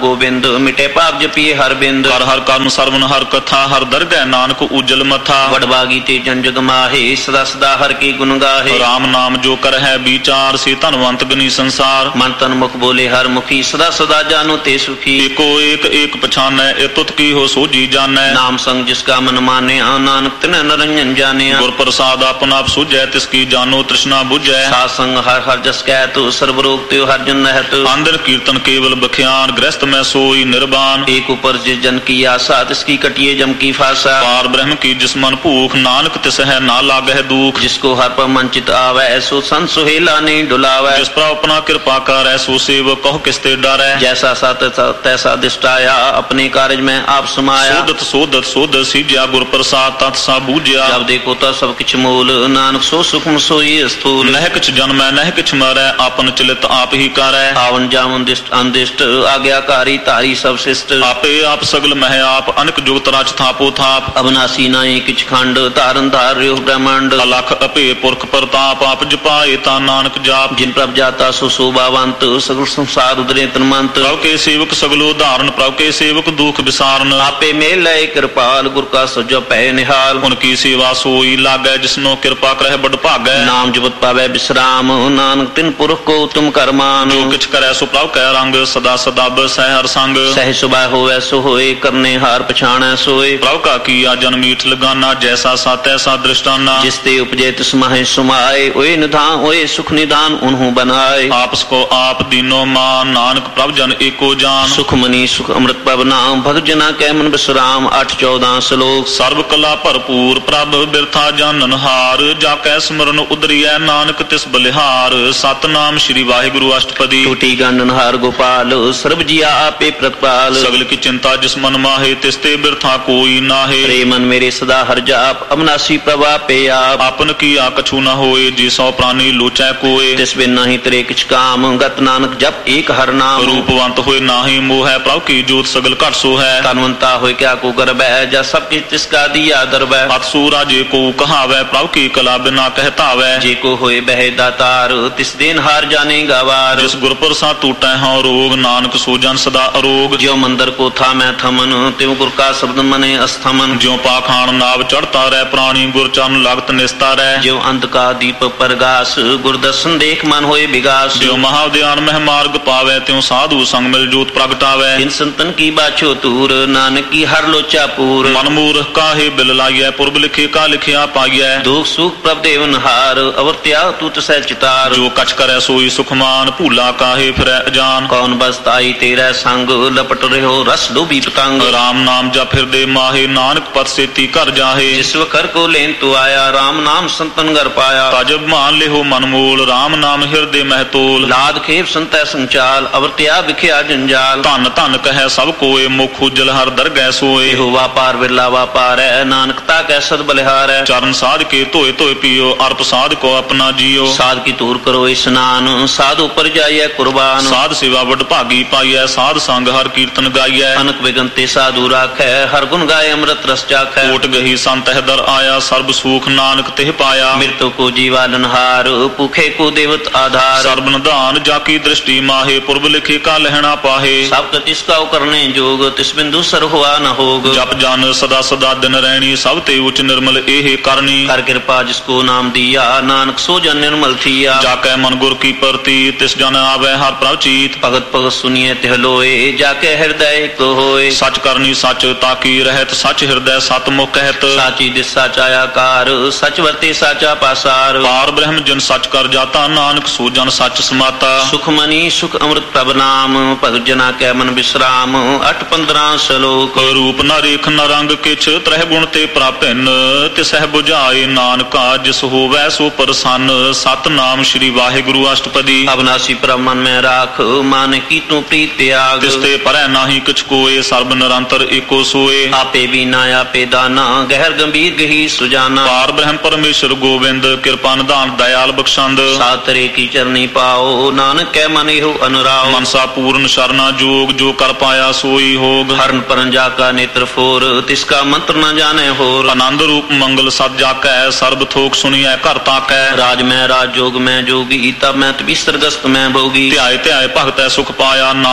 ਗੋਬਿੰਦ ਮਿਟੇ ਪਾਪ ਜਪੀਏ ਹਰ ਬਿੰਦ ਕਰ ਹਰ ਕਰਨ ਸਰਵਨ ਹਰ ਕਥਾ ਹਰ ਦਰਗਹਿ ਨਾਨਕ ਉਜਲ ਮਥਾ ਵਡਭਾਗੀ ਤੇ ਜਨ ਜਗ ਮਾਹੇ ਸਦਾ ਸਦਾ ਹਰ ਕੀ ਗੁਣ ਗਾਹੇ ਰਾਮ ਨਾਮ ਜੋ ਕਰ ਹੈ ਵਿਚਾਰ ਸੇ ਧਨਵੰਤ ਗਨੀ ਸੰਸਾਰ ਮਨ ਤਨ ਮੁਖ ਬੋਲੇ ਹਰ ਮੁਖੀ ਸਦਾ ਸਦਾ ਜਾਨੋ ਤੇ ਸੁਖੀ ਏਕੋ ਏਕ ਏਕ ਪਛਾਨੈ ਇਹ ਤੁਤ ਕੀ ਹੋ ਸੋਜੀ ਜਾਣੈ ਨਾਮ ਸੰਗ ਜਿਸ ਕਾ ਮਨ ਮਾਨਿਆ ਨਾਨਕ ਤਿਨ ਨਰੰਜਨ ਜਾਣਿਆ ਗੁਰ ਪ੍ਰਸਾਦ ਆਪਨ ਆਪ ਸੁਝੈ ਤਿਸ ਕੀ ਜਾਨੋ ਤ੍ਰਿਸ਼ਨਾ ਬੁਝੈ ਸਾਧ ਸੰਗ ਹਰ ਹਰ ਜਸ ਕਹਿ ਤੂ ਸਰਬ ਰੋਗ ਤਿਉ ਹਰ ਜਨ ਨਹਿਤ ਆਂਦਰ ਕੀਰਤਨ ਕੇਵਲ ਬਖਿਆਨ ਗ੍ਰਸਤ ਮੈਂ ਸੋਈ ਨਿਰਬਾਨ ਏਕ ਉਪਰ ਜਿਸ ਜਨ ਕੀ ਆਸਾ ਤਿਸ ਕੀ ਕਟਿਏ ਜਮ ਕੀ ਫਾਸਾ ਪਾਰ ਬ੍ਰਹਮ ਕੀ ਜਿਸ ਮਨ ਭੂਖ ਨਾਨਕ ਤਿਸ ਹੈ ਨਾ ਲਾਗਹਿ ਦੂਖ ਜਿਸ ਕੋ ਹਰ ਪਰ ਮਨ ਚਿਤ ਆਵੈ ਸੋ ਸੰਤ ਸੁਹੇਲਾ ਨਹੀਂ ਡੁਲਾਵੈ ਜਿਸ ਪਰ ਆਪਣਾ ਕਿਰਪਾ ਕਰੈ ਸੋ ਸੇਵਕ ਕਹੁ ਕਿਸ ਤੇ ਡਰੈ ਜੈਸਾ ਸਤ ਤੈਸਾ ਦਿਸ਼ਟਾਇਆ ਆਪਣੇ ਕਾਰਜ ਮੈਂ ਆਪ ਸਮਾਇਆ ਸੋਦਤ ਸੋਦਤ ਸੋਦਤ ਸੀਜਿਆ ਗੁਰ ਪ੍ਰਸਾਦ ਤਤ ਸਾ ਬੂਝਿਆ ਜਬ ਦੇਖੋ ਤਾਂ ਸਭ ਕਿਛ ਮੂਲ ਨਾਨਕ ਸੋ ਸੁਖਮ ਸੋਈ ਸਥੂਲ ਨਹਿ ਕਿਛ ਜਨਮੈ ਨਹਿ ਕਿਛ ਮਰੈ ਆਪਨ ਚਲਿਤ ਆਪ ਹੀ ਕਰੈ ਆਵਨ ਜਾਵਨ ਦਿਸ਼ਟ ਅੰਦਿਸ਼ਟ ਆਗਿਆਕਾਰੀ ਧਾਰੀ ਸਭ ਸਿਸ਼ਟ ਆਪੇ ਆਪ ਸਗਲ ਮਹਿ ਆਪ ਅਨਕ ਜੁਗਤ ਰਚ ਥਾਪੋ ਥਾਪ ਅਬਨਾਸੀ ਨਾਹੀ ਕਿਛ ਖੰਡ ਧਾਰਨ ਧਾਰ ਰਿਓ ਬ੍ਰਹਮੰਡ ਅਲਖ ਅਪੇ ਪੁਰਖ ਪ੍ਰਤਾਪ ਆਪ ਜਪਾਏ ਤਾਂ ਨਾਨਕ ਜਾਪ ਜਿਨ ਪ੍ਰਭ ਜਾਤਾ ਸੋ ਸੋਭਾਵੰਤ ਸਗਲ ਸੰਸਾਰ ਉਦਰੇ ਤਨਮੰਤ ਪ੍ਰਭ ਕੇ ਸੇਵਕ ਸਗਲੋ ਧਾਰਨ ਪ੍ਰਭ ਕੇ ਸੇਵਕ ਦੁਖ ਵਿਸਾਰਨ ਆਪੇ ਮੇਲ ਲੈ ਕਿਰਪਾਲ ਗੁਰ ਕਾ ਸਜੋ ਪੈ ਨਿਹਾਲ ਹੁਣ ਕੀ ਸੇਵਾ ਸੋਈ ਲਾਗੈ ਜਿਸਨੋ ਕਿਰਪਾ ਕਰਹਿ ਬੜ ਭਾਗੈ ਨਾਮ ਜਪਤ ਪਾਵੈ ਬਿਸਰਾਮ ਨਾਨਕ ਤਿਨ ਪੁਰਖ ਕੋ ਤੁਮ ਕਰਮਾਨ ਜੋ ਕਿਛ ਕਰੈ ਸੋ ਪ੍ਰਭ ਕੈ ਰੰਗ ਸਦਾ ਸਦਾ ਬਸੈ ਹਰ ਸੰਗ ਸਹਿ ਸੁਭਾ ਹੋਵੈ ਸੋ ਹੋਏ ਕਰਨੇ ਹਾਰ ਪਛਾਣੈ ਸੋਏ ਪ੍ਰਭ ਕਾ ਕੀਆ ਜਨ ਮੀਠ ਲਗਾਨਾ ਜੈਸਾ ਸਾਤੈ ਸਾ ਦ੍ਰਿਸ਼ਟਾਨਾ ਜਿਸ ਤੇ ਉਪਜੇ ਤਿਸ ਮਾਹੇ ਸੁਮਾਏ ਓਏ ਨਿਧਾਨ ਓਏ ਸੁਖ ਨਿਦਾਨ ਉਨਹੂ ਬਨਾਏ ਆਪਸ ਕੋ ਆਪ ਦੀਨੋ ਮਾਨ ਨਾਨਕ ਪ੍ਰਭ ਜਨ ਏਕੋ ਜਾਨ ਸੁਖ ਮਨੀ ਸੁਖ ਅੰਮ੍ਰਿਤ ਪ੍ਰਭ ਨਾਮ ਭਗਤ ਜਨਾ ਕੈ ਮਨ ਬਿਸਰਾਮ 8-14 ਸ਼ਲੋਕ ਸਰਬ ਕਲਾ ਭਰਪੂਰ ਪ੍ਰਭ ਬਿਰਥਾ ਜਾਣਨ ਹਾਰ ਜਾ ਕੈ ਸਿਮਰਨ ਉਦਰੀਐ ਨਾਨਕ ਤਿਸ ਬਲਿਹਾਰ ਸਤਨਾਮ ਸ੍ਰੀ ਵਾਹਿਗੁਰੂ ਅਸ਼ਟਪਦੀ ਟੂਟੀ ਗੰਡਨ ਹਾਰ ਗੋਪਾਲ ਸਰਬ ਜੀਆ ਆਪੇ ਪ੍ਰਤਪਾਲ ਸਗਲ ਕੀ ਚਿੰਤਾ ਜਿਸ ਮਨ ਮਾਹੇ ਤਿਸ ਤੇ ਬਿਰਥਾ ਕੋਈ ਨਾਹੇ ਰੇ ਮਨ ਮੇਰੇ ਸਦਾ ਹਰ ਜਾਪ ਅਬਨਾਸੀ ਪ੍ਰਭ ਆਪੇ ਆਪ ਆਪਨ ਕੀ ਆ ਕਛੂ ਨ ਹੋਏ ਜੀ ਸੋ ਪ੍ਰਾਨੀ ਲੋਚੈ ਕੋਏ ਤਿਸ ਬਿਨ ਨਹੀਂ ਤਰੇ ਕਿਛ ਕਾਮ ਗਤ ਨਾਨਕ ਜਪ ਏਕ ਹਰ ਨਾਮ ਰੂਪਵੰਤ ਹੋਏ ਨਾਹੀ ਮੋਹੈ ਪ੍ਰਭ ਕੀ ਜੋਤ ਸਗਲ ਘਟ ਸੋ ਹੈ ਤਨਵੰਤਾ ਹੋਏ ਕਿਆ ਕੋ ਗਰਬੈ ਜਾ ਸਭ ਕਿਛ ਤਿਸ ਕਾ ਦੀਆ ਦਰਬੈ ਅਤਸੂ ਰਾਜੇ ਕੋ ਕਹਾਵੈ ਪ੍ਰਭ ਕੀ ਕਲਾ ਬਿਨਾ ਕਹਿਤਾਵੈ ਜੇ ਕੋ ਹੋਏ ਬਹਿ ਦਾਤਾਰ ਤਿਸ ਦਿਨ ਹਾਰ ਜਾਣੇ ਗਵਾਰ ਜਿਸ ਗੁਰ ਪ੍ਰਸਾਦ ਟੂਟੈ ਹਉ ਰੋਗ ਨਾਨਕ ਸੋ ਜਨ ਸਦਾ ਅਰੋਗ ਜਿਉ ਮੰਦਰ ਕੋ ਥਾ ਮੈਂ ਥਮਨ ਤਿਉ ਗੁਰ ਕਾ ਸ਼ਬਦ ਮਨੇ ਅਸਥਮਨ ਜਿਉ ਪਾਖਾਨ ਨਾਵ ਚੜਤਾ ਰਹਿ ਪ੍ਰਾਣੀ ਗੁਰ ਚਰਨ ਲਗਤ ਨਿਸਤਾ ਰਹਿ ਜਿਉ ਅੰਧ ਕਾ ਦੀਪ ਪ੍ਰਗਾਸ ਗੁਰ ਦਰਸ਼ਨ ਦੇਖ ਮਨ ਹੋਏ ਵਿਗਾਸ ਜਿਉ ਮਹਾਉਦਿਆਨ ਮਹਿ ਮਾਰਗ ਪਾਵੈ ਤਿਉ ਸਾਧੂ ਸੰਗ ਮਿਲ ਜੋਤ ਪ੍ਰਗਟਾਵੈ ਤਿਨ ਸੰਤਨ ਕੀ ਬਾਛੋ ਤੂਰ ਨਾਨਕ ਕੀ ਹਰ ਲੋਚਾ ਪੂਰ ਮਨ ਮੂਰਖ ਕਾਹੇ ਬਿਲ ਲਾਈਐ ਪੁਰਬ ਲਿਖੇ ਕਾ ਲਿਖਿਆ ਪਾਈਐ ਦੁਖ ਸੁਖ ਪ੍ਰਭ ਦੇਵਨ ਹਾਰ ਅਵਰਤਿਆ ਤੂੰ ਤਸੈ ਚਿਤਾਰ ਜੋ ਕਛ ਕਰੈ ਸੋਈ ਸੁਖਮਾਨ ਭੂਲਾ ਕਾਹੇ ਫਿਰੈ ਅਜਾਨ ਕੌਣ ਬਸਤਾਈ ਤੇਰਾ ਸੰਗ ਲਪਟ ਰਹਿਓ ਰਸ ਡੋਬੀ ਪਤੰਗ ਰਾਮ ਨਾਮ ਜਪ ਫਿਰਦੇ ਮਾਹੇ ਨਾਨਕ ਪਤ ਸੇਤੀ ਘਰ ਜਾਹੇ ਜਿਸ ਵਖਰ ਕੋ ਲੈਨ ਤੂ ਆਇਆ ਰਾਮ ਨਾਮ ਸੰਤਨ ਘਰ ਪਾਇਆ ਤਜਬ ਮਾਨ ਲਿਹੋ ਮਨ ਮੂਲ ਰਾਮ ਨਾਮ ਹਿਰਦੇ ਮਹਿ ਤੋਲ ਲਾਦ ਖੇਪ ਸੰਤੈ ਸੰਚਾਲ ਅਵਰਤਿਆ ਵਿਖਿਆ ਜੰਜਾਲ ਧਨ ਧਨ ਕਹੈ ਸਭ ਕੋਏ ਮੁਖ ਉਜਲ ਹਰ ਦਰਗਹਿ ਸੋਏ ਇਹੋ ਵਾਪਾਰ ਵਿਰਲਾ ਵਾਪਾਰੈ ਨਾਨਕ ਤਾ ਕੈ ਸਦ ਬਲਿਹਾਰੈ ਚਰਨ ਸਾਧ ਕੇ ਧੋਏ ਧੋਏ ਪੀਓ ਅਰਪ ਸਾਧ ਕੋ ਆਪਣਾ ਜੀਓ ਸਾਧ ਕੀ ਤੂਰ ਕਰੋ ਇਸਨਾਨ ਸਾਧ ਉਪਰ ਜਾਈਐ ਕੁਰਬਾਨ ਸਾਧ ਸੇਵਾ ਵਡ ਭਾਗੀ ਪਾਈਐ ਸਾਧ ਸੰਗ ਹਰ ਕੀਰਤਨ ਗਾਈਐ ਅਨਕ ਵਿਗਨ ਤੇ ਸਾਧੂ ਰਾਖੈ ਹਰ ਗੁਣ ਗਾਏ ਅੰਮ੍ਰਿਤ ਰਸ ਚਾਖੈ ਕੋਟ ਗਹੀ ਸੰਤ ਹੈ ਦਰ ਆਇਆ ਸਰਬ ਸੂਖ ਨਾਨਕ ਤਿਹ ਪਾਇਆ ਮਿਰਤੋ ਕੋ ਜੀਵਾਲਨਹਾਰ ਭੁਖੇ ਕੋ ਦੇਵਤ ਆਧਾਰ ਸਰਬ ਨਿਧਾਨ ਜਾ ਕੀ ਦ੍ਰਿਸ਼ਟੀ ਮਾਹੇ ਪੁਰਬ ਲਿਖੇ ਕਾ ਲਹਿਣਾ ਪਾਹੇ ਸਭ ਤਿਸ ਕਾ ਕਰਨੇ ਜੋਗ ਤਿਸ ਬਿੰਦੂ ਸਰ ਹੋਆ ਨ ਹੋਗ ਜਪ ਜਨ ਸਦਾ ਸਦਾ ਦਿਨ ਰਹਿਣੀ ਸਭ ਤੇ ਉਚ ਨਿਰਮਲ ਇਹ ਕਰਨੀ ਕਰ ਕਿਰਪਾ ਜਿਸ ਕੋ ਨਾਮ ਦੀਆ ਨਾਨਕ ਸੋ ਜਨ ਨਿਰਮਲ ਥੀਆ ਜਾ ਕੈ ਮਨ ਗੁਰ ਕੀ ਪ੍ਰਤੀ ਤਿਸ ਜਨ ਆਵੈ ਹਰ ਪ੍ਰਭ ਚੀਤ ਭਗਤ ਭਗਤ ਸੁਨੀਏ ਤਿਹ ਲੋਏ ਜਾ ਕੇ ਹਿਰਦੈ ਇੱਕ ਹੋਏ ਸੱਚ ਕਰਨੀ ਸੱਚ ਤਾਕੀ ਰਹਿਤ ਸੱਚ ਹਿਰਦੈ ਸਤ ਮੁਖ ਕਹਿਤ ਸਾਚੀ ਦਿਸ ਸਾਚਾ ਆਕਾਰ ਸੱਚ ਵਰਤੇ ਸਾਚਾ ਪਾਸਾਰ ਪਾਰ ਬ੍ਰਹਮ ਜਨ ਸੱਚ ਕਰ ਜਾਤਾ ਨਾਨਕ ਸੋ ਜਨ ਸੱਚ ਸਮਾਤਾ ਸੁਖ ਮਨੀ ਸੁਖ ਅੰਮ੍ਰਿਤ ਪ੍ਰਭ ਨਾਮ ਭਗਤ ਜਨਾ ਕੈ ਮਨ ਬਿਸਰਾਮ 8-15 ਸ਼ਲੋਕ ਰੂਪ ਨ ਰੇਖ ਨ ਰੰਗ ਕਿਛ ਤ੍ਰਹਿ ਗੁਣ ਤੇ ਪ੍ਰਾਪਿਨ ਤਿਸਹਿ 부ਝਾਏ ਨਾਨਕਾ ਜਿਸ ਹੋਵੈ ਸੋ ਪ੍ਰਸੰਨ ਸਤਨਾਮ ਸ੍ਰੀ ਵਾਹਿਗੁਰੂ ਅਸ਼ਟਪਦੀ ਅਬਨਾਸੀ ਪ੍ਰਭ ਮਨ ਮੈਂ ਰਾਖ ਮਨ ਕੀ ਤੂੰ ਪ੍ਰੀਤ ਤਿਆਗ ਤਿਸ ਤੇ ਪਰੈ ਨਾਹੀ ਕਿਛ ਕੋਏ ਸਰਬ ਨਿਰੰਤਰ ਏਕੋ ਸੋਏ ਆਪੇ ਬੀਨਾ ਆਪੇ ਦਾਨਾ ਗਹਿਰ ਗੰਭੀਰ ਗਹੀ ਸੁਜਾਨਾ ਪਾਰ ਬ੍ਰਹਮ ਪਰਮੇਸ਼ਰ ਗੋਬਿੰਦ ਕਿਰਪਾ ਨਿਧਾਨ ਦਇਆਲ ਬਖਸ਼ੰਦ ਸਾਤਰੇ ਕੀ ਚਰਨੀ ਪਾਓ ਨਾਨਕ ਕੈ ਮਨ ਇਹੋ ਅਨੁਰਾਓ ਮਨਸਾ ਪੂਰਨ ਸ਼ਰਨਾ ਜੋਗ ਜੋ ਕਰ ਪਾਇਆ ਸੋਈ ਹੋਗ ਹਰਨ ਪਰਨ ਜਾ ਕਾ ਨੇਤਰ ਫੋਰ ਤਿਸ ਕਾ ਮੰਤਰ ਨ ਜਾਣੈ ਹੋਰ ਆਨੰਦ ਰੂਪ ਮੰਗਲ ਸਦ ਜਾਕੈ ਸਰਬ ਥੋਕ ਸੁਣੀਐ ਘਰ ਤਾਕੈ ਰਾਜ ਮੈਂ ਰਾਜ ਜੋਗ ਮੈਂ ਜੋਗੀ ਤਬ ਮੈਂ ਤਬੀ ਸਰਗਸਤ ਮੈਂ ਭੋਗੀ ਧਿਆਏ ਧਿਆਏ ਭਗਤੈ ਸੁਖ ਪਾਇਆ ਨਾਨਕ ਤਿਸ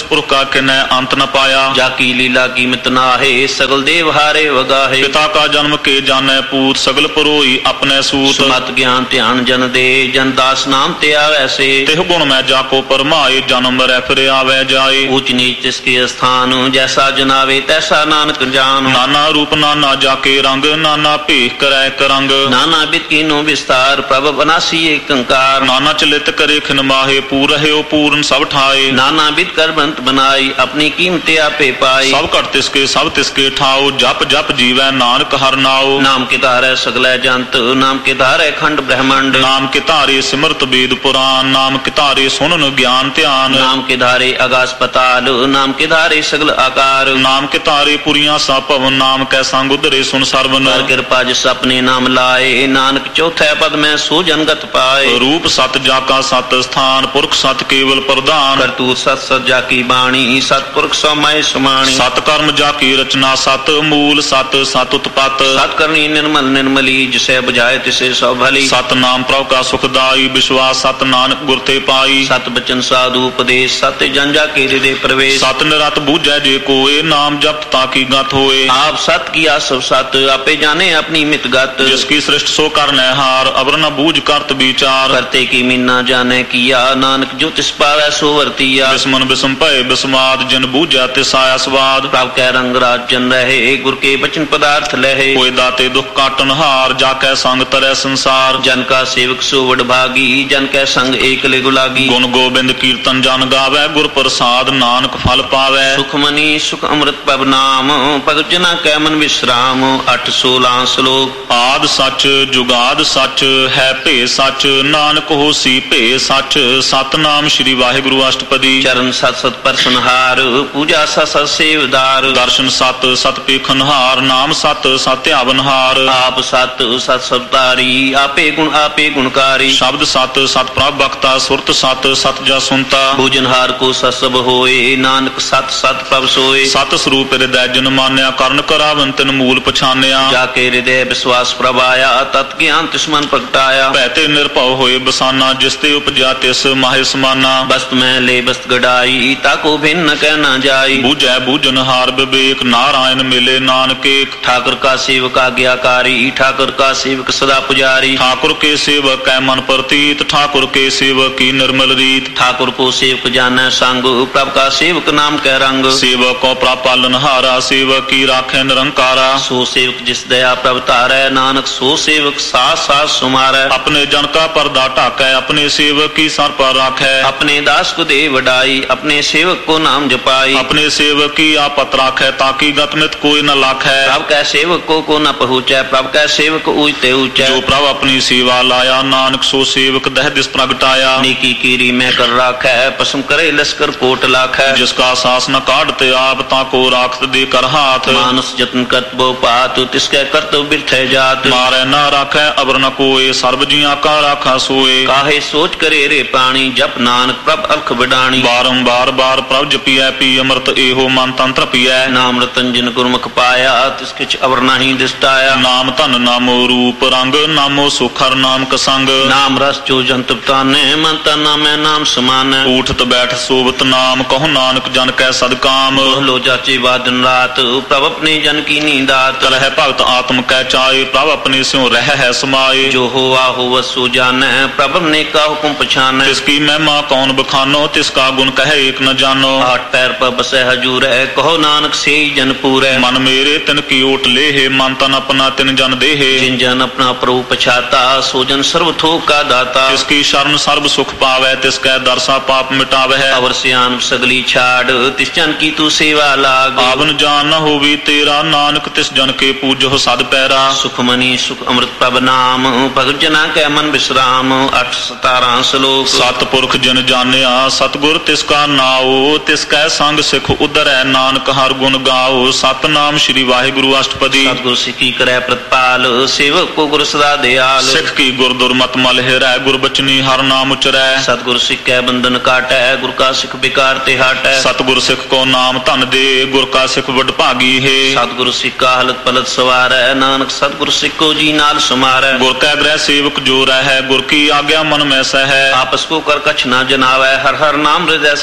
पुरख का किन्नै अंत न पाया। जाकी लीला कीमत नाहे सगल देव हारे वगाहे। पिता का जन्म के जानै पूत सगल परोई अपने सूत। सुमत ज्ञान ध्यान जन दे जन दास नाम ते आवे से। तिह गुण मैं जाको परमाए जन्म रै फिर आवे जाए। ऊंच नीच तिसके स्थान जैसा जनावे तैसा नानक जान। नाना रूप नाना जाके रंग नाना भेख करे करंग। नाना बित कीनो विस्तार प्रभ बनासी एक कंकार। नाना चलित करे खिन माहे पूर रहे पूर्ण सब ठाए। नाना बित कर बंत बनाई अपनी कीमते आपे पाई। सब कर तिसके ठाओ जप जप जीवै नानक हर नाओ। नाम के धारे सगलै जंत नाम के धारे खंड ब्रह्मांड। नाम के धारे सिमरत वेद पुराण नाम के धारे सुनन ज्ञान ध्यान। नाम के धारे आकाश पताल नाम के धारे सगल आकार। नाम के धारे पुरियां सा पवन नाम कै संग उदरे सुन सरवन। कर कृपा जिस अपने नाम लाए नानक चौथे पद में सो जनगत पाए। रूप सत जाका सत स्थान पुरख सत केवल प्रधान। करतूत सत सत जाकी बाणी सतपुरख समय समाणी। सत कर्म जाकी रचना सत मूल सत सत उत्पत। सत करनी निर्मल निर्मली जिसे बुझाए तिसे सो भली। सत नाम प्रभु का सुखदाई विश्वास सत नानक गुर ते पाई। सत बचन साधु उपदेश सत जन जाके हृदय प्रवेश। सत निरत बूझै जे कोय नाम जप ताकि गत होए। आप सत किया सब सत आपे जाने अपनी मित गत। जिसकी सृष्टि सो करनै हार अवर न बूझ करत विचार। करते की मीना जाने किया नानक जो तिस पावै सो वर्तिया। बिस्मन बिस्म भय बिस्माद जिन बूझै तिस आया स्वाद। प्रभ कै रंग राज जन रहे गुर के बचन पदार्थ लहे। कोई दाते दुख काटन हार जाकै संग तरह संसार। जन का सेवक सो वड भागी जन कै संग एक ले गुलागी। गुण गोबिंद कीर्तन जन गावै गुर प्रसाद नानक फल पावै। सुख मनी सुख अमृत पब नाम भगत जना कै मन विश्राम। 8-16 श्लोक। आद सच जुगाद सच है भे सच नानक होसी भे सच। सतनाम श्री वाहिगुरु अष्टपदी। चरण सत सत परसनहार पूजा सत सत सेवदार। दर्शन सत सत पेखनहार नाम सत सत्यावनहार। आप सत सत सतारी आपे गुणकारी। शब्द सत सत प्रभ बख्ता सुरत सत सत जा सुनता। भोजनहार को सत सब होए नानक सत सत प्रभ सोए। सत स्वरूप हृदय जन मान्या करण करावन तिन मूल पछान्या। जाके हृदय विश्वास प्रभ आया तत् ज्ञान तिस मन प्रगटाया। भैते निर्भव होए बसाना जिसते उपजा तिस माहे समाना। बस्त में ले बस्त गड़ाई ताको भिन्न कह न जाई। बूझै बूझनहार विवेक नारायण मिले नानक एक। ठाकुर का सेवक आज्ञाकारी ठाकुर का सेवक सदा पुजारी। ठाकुर के सेवक कै मन प्रतीत ठाकुर के सेवक की निर्मल रीत। ठाकुर को सेवक जाने संग प्रभ का सेवक नाम कै रंग। सेवक को पालनहारा सेवक की राखे निरंकारा। सो सेवक जिस दया प्रभ तारै नानक सो सेवक साथ साथ सुमारै। अपने जन का पर्दा ढाकै अपने सेवक की सर पर राखै। अपने दास को दे वडाई अपने सेवक को नाम जपाई। अपने सेवक की आपत राखै ताकि गतमित कोई न लाखै। प्रभ कै सेवक को न पहुँचै प्रभ कै सेवक ऊंचे ऊंचे। जो प्रभ अपनी सेवा लाया नानक सो सेवक दह दिस प्रगटाया। नीकी कीरी में कर राखै पसम करे लश्कर कोट लाखै। जिसका सास न काटते आप ताको राखत दे कर हाथ। मानस जतन करतबो पात तिसके करतब बिरथे जात। मारे न राखै अबर न कोय सर्व जिया का राखा सोए। काहे सोच करे रे पानी जप नानक प्रभ अलख बिडाणी। बारंबार बार प्रभ जपियै पी अमृत एहो मन तंत्र पियै। नाम रतन जिन गुरमुख पाया तिसके अवर नहीं दिष्टाया। नाम धन नामो रूप रंग नामो सुखर नाम कसंग। नाम रस जो जंत ताने मन तना में नाम समान। उठत बैठ सोबत नाम कहो नानक जन कै सदकाम। लो जाचे वादन रात प्रभ अपने जन की नींदात। करह भगत आत्म कै चाहे प्रभ अपने स्यों रह है समाये। जो हुआ हो वसु जाने प्रभ ने का हुक्म पछाने। तिसकी महिमा कौन बखानो तिसका गुण कहे एक न जानो। 8 पैर पर बसे हजूर है कहो नानक से जन पूरे। मन मेरे तिन की ओट ले है मन तन अपना तिन जन दे है। जिन जन अपना प्रभु पछाता सो जन सर्व थोक का दाता। तिसकी शरण सर्व सुख पावे तिसकै दरसा पाप मिटावे है। अवर सियान सगली छाड़ तिस जन की तू सेवा लाग। आवन जान न होवी तेरा नानक तिस जन के पूजो सद पैरा। सुख मनी सुख अमृत प्रभ नाम भगत जना कै मन विश्राम। 8-17 श्लोक। सतपुरख जिन जानिया सतगुर तिसका नाओ तिसकै संग सिख उदरै नानक हर गुण गाओ। सतनाम श्री वाहिगुरु अष्टपदी। सतगुर सिखी करे प्रतिपाल सेवक को गुर सदा दयाल। सिख की गुर दुर्मत मल हिरै गुर बचनी हर नाम उचरै। सतगुर सिख कै बंधन काटै गुर का सिख बिकार ते हाटै। सतगुर सिख को नाम धन दे गुर का सिख वड भागी है। सतगुर सिख का हलत पलत सवारै नानक सतगुर सिख को जी नाल समारै। गुर कै ग्रह सेवक जो रह गुर की आज्ञा मन में सह। आपस को कर कछ न जनावै हर हर नाम हृदय सत्यावै।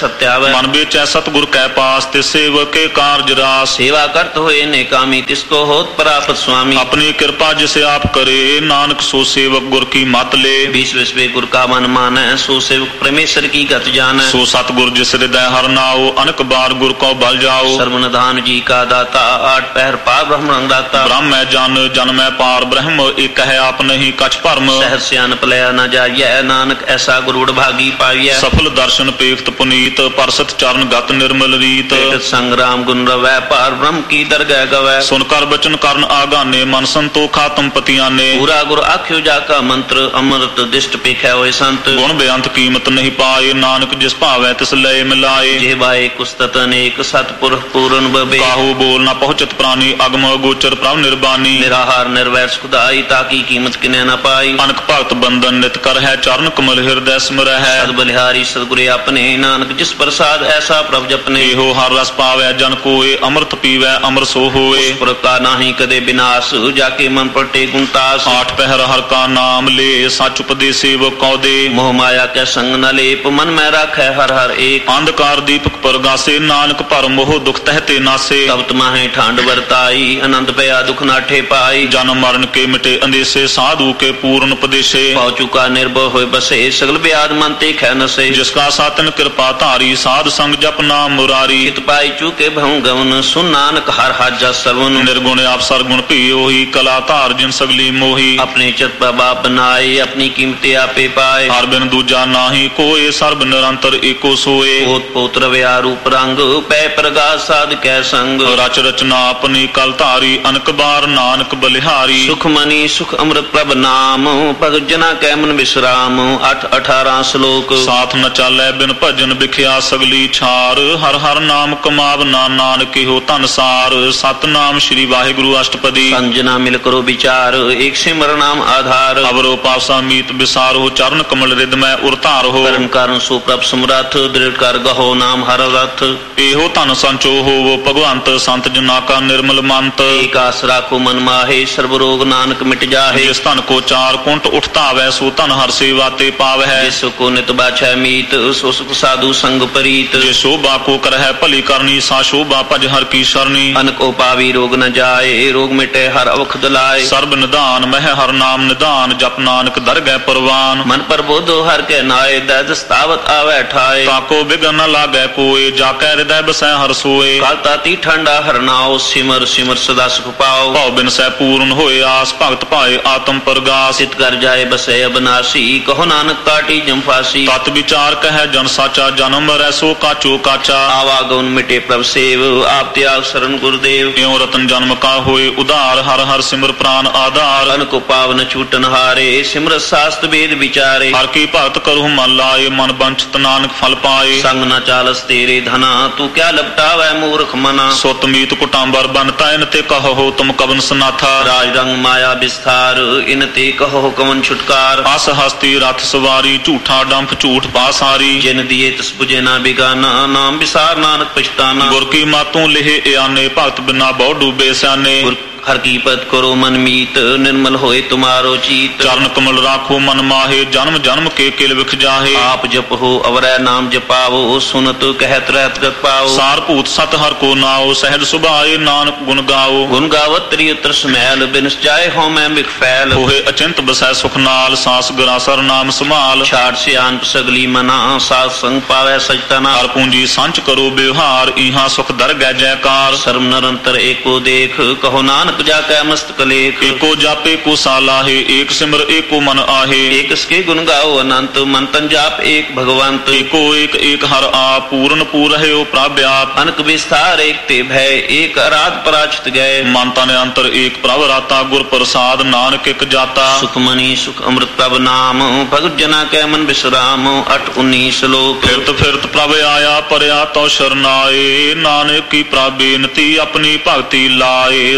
ਮਨ ਵੇਚੈ ਸਤਿਗੁਰ ਕੈ ਪਾਸ ਤੇ ਸੇਵਕ ਕੇ ਕਾਰਜ ਰਾਸ सेवा करत होए ने कामी तिसको होत प्राप्त स्वामी अपनी कृपा जिसे आप करे नानक सो सेवक गुर की मत ले बीस विश्वे गुर का मन मानै सो सेवक परमेश्वर की गत जानै सो सतगुर जिस हृदय हर नाओ अनक बार गुर को बल जाओ सर्वनिधान जी का दाता आठ पहर पार ब्रह्म दाता ब्रह्म है जन जन्म है पार ब्रह्म एक है आप नहीं कछ भरम सहज स्यान पलया न जाइए नानक ऐसा गुरुड़ भागी पाइए सफल दर्शन पेख्त पुनीत परसत चरण गत निर्मल रीत संग्राम गुण रवै पार ब्रह्म की दरगह गवै सुनकर बचन करन आगाने मन संतोखा तुम पतियाने पूरा गुर आख्यो जाका मंत्र अमृत दिष्ट पेखै होए संत गुण बेअंत कीमत नहीं पाए नानक जिस भावै तिस लय मिलाए जेबाए कुस्तत अनेक सतपुरख पूर्ण बबे काहू बोल न पहुँचत प्राणी अगम गोचर प्रभ निर्बानी निराहार निर्वैर सुखदाई ताकि कीमत किने न पाई अनक भगत बंधन नित कर है चरण कमल हृदय स्मर है सद बलिहारी सदगुरे अपने नानक जिस प्रसाद ऐसा प्रभ जपने एहो हर रस पावै जन कोय अमृत पीवै अमर सो होए का नाही कदे विनाश जाके मन पटे गुणतास आठ पहर हर का नाम ले सच उपदेसे वो कौदे मोह माया के संग न लेप मन में राखै हर हर एक अंधकार दीपक परगासे नानक पर मोह दुख तहते नासे तब तुम्हें ठांड वर्ताई अनंत पया दुख नाठे पाई जन्म मरण के मिटे अंदेसे साधु के पूर्ण उपदेशे पौ चुका निर्भय होए बसे सगल ब्याद मन ते ख नसे जिसका सातन कृपा धारी साध संग जप नाम मुरारी चित पाई चुके भव गवन सुन नानक हर हाजा सवन निर्गुण आप सरगुण पियो ही कला धार जिन सगली मोही अपने चित बाप बनाए अपनी कीमते आपे पाए हर बिन दूजा नाही कोय सर्ब निरंतर एको सोए पोत पोत्र व्या रूप रंग पै प्रगास साध कै संग रच रचना अपनी कल धारी अनक बार नानक बलिहारी सुख मनी सुख अमृत प्रभ नाम भगत जना कै मन विश्राम 8-18 श्लोक साथ न चालै बिन भजन बिख्या सगली छार हर हर नाम कमावना नानक हो धन सार सतनाम श्री वाहिगुरु अष्टपदी संजना मिल करो विचार एक सिमर नाम आधार अवरो पासा मीत बिसारो चरण कमल रिद में उरतार हो करण कारण सो प्रभ समरथ दृढ़ कर गहो नाम हर रथ एहो धन संचो हो वो भगवंत संत जना का निर्मल मंत एक आस राखो मन माहे सर्व रोग नानक मिट जाहे जिस धन को चार कुंट उठता वै सो धन हर सेवा ते पाव है जिस को नित बाछै मीत सो सुख साधु संग परीत जे शोभा को कर है भली करनी सा शोभा भज हर की शरणी अनको पावी रोग न जाए रोग मिटे हर अवखद लाए सर्ब निदान मह हर नाम निदान जप नानक दरगह परवान मन पर बोधो हर के नाए दैदस्तावत आवे ठाए ताको बिगन न लागै कोय जाकै हृदय बसै हर सोए काल ताती ठंडा हर नाओ सिमर सिमर सदा सुख पाओ भाव बिन सै पूर्ण होए आस भगत पाए आत्म परगास चित कर जाए बसे अबनासी कहो नानक काटी जमफासी तत् विचार कह जन साचा जन्म मरै सो काचो काचा आवागमन मिटे प्रभ सेव आप त्याग शरण गुरुदेव क्यों रतन जन्म का होए उदार हर हर सिमर प्राण आधार अनको पावन छूटन हारे सिमर शास्त्र वेद विचारे हर की भगत करहु मन लाए मन बंचित नानक फल पाए संग न चालस तेरे धना तू क्या लपटावै मूर्ख मना सुत मीत कुटांबर बनता इन ते कहो तुम कवन सनाथा राज रंग माया विस्तार इन ते कहो कवन छुटकार आस हस्ती रथ सवारी झूठा डंफ झूठ पासारी जिन दिए तस बुझे ना बिगाना नाम विसार नानक पछताना गुर की मातों लेहे आने भगत बिना बहु डूबे स्याने हर की पद करो मन मीत निर्मल होए तुम्हारो चीत चरण कमल राखो मन माहे जन्म जन्म के किल विख जाहे आप जप हो अवरै नाम जपावो सुनत कहत रहत गत पाओ सार भूत सत हर को नाओ सहज सुभाए नानक गुण गाओ गुण गावत त्रियत्र समैल बिनस जाए हो मैं बिख फैल होए अचिंत बसै सुख नाल सास गरासर नाम संभाल छाड़ सियान सगली मना साध संग पावै सजतना हर पूंजी संच करो व्यवहार इहा सुख दरगह जयकार सर्व निरंतर एको देख कहो नानक जाकै मस्तक लेख एको जापे को सालाहे एक सिमर एको मन आहे एक इसके गुण गाओ अनंत मन तन जाप एक भगवंत एको एक एक हर आप पूर्ण पूर है ओ प्राव्याप अनक विस्तार एक ते भय एक आराध पराचित गए मन तन अंतर एक प्रभ राता गुर प्रसाद नानक एक जाता सुख मनी सुख अमृत प्रभ नाम भगत जना कै मन विश्राम 8-19 श्लोक फिरत प्रभ आया परया तो शरनाए नानक की प्रभेनती अपनी भक्ति लाए सत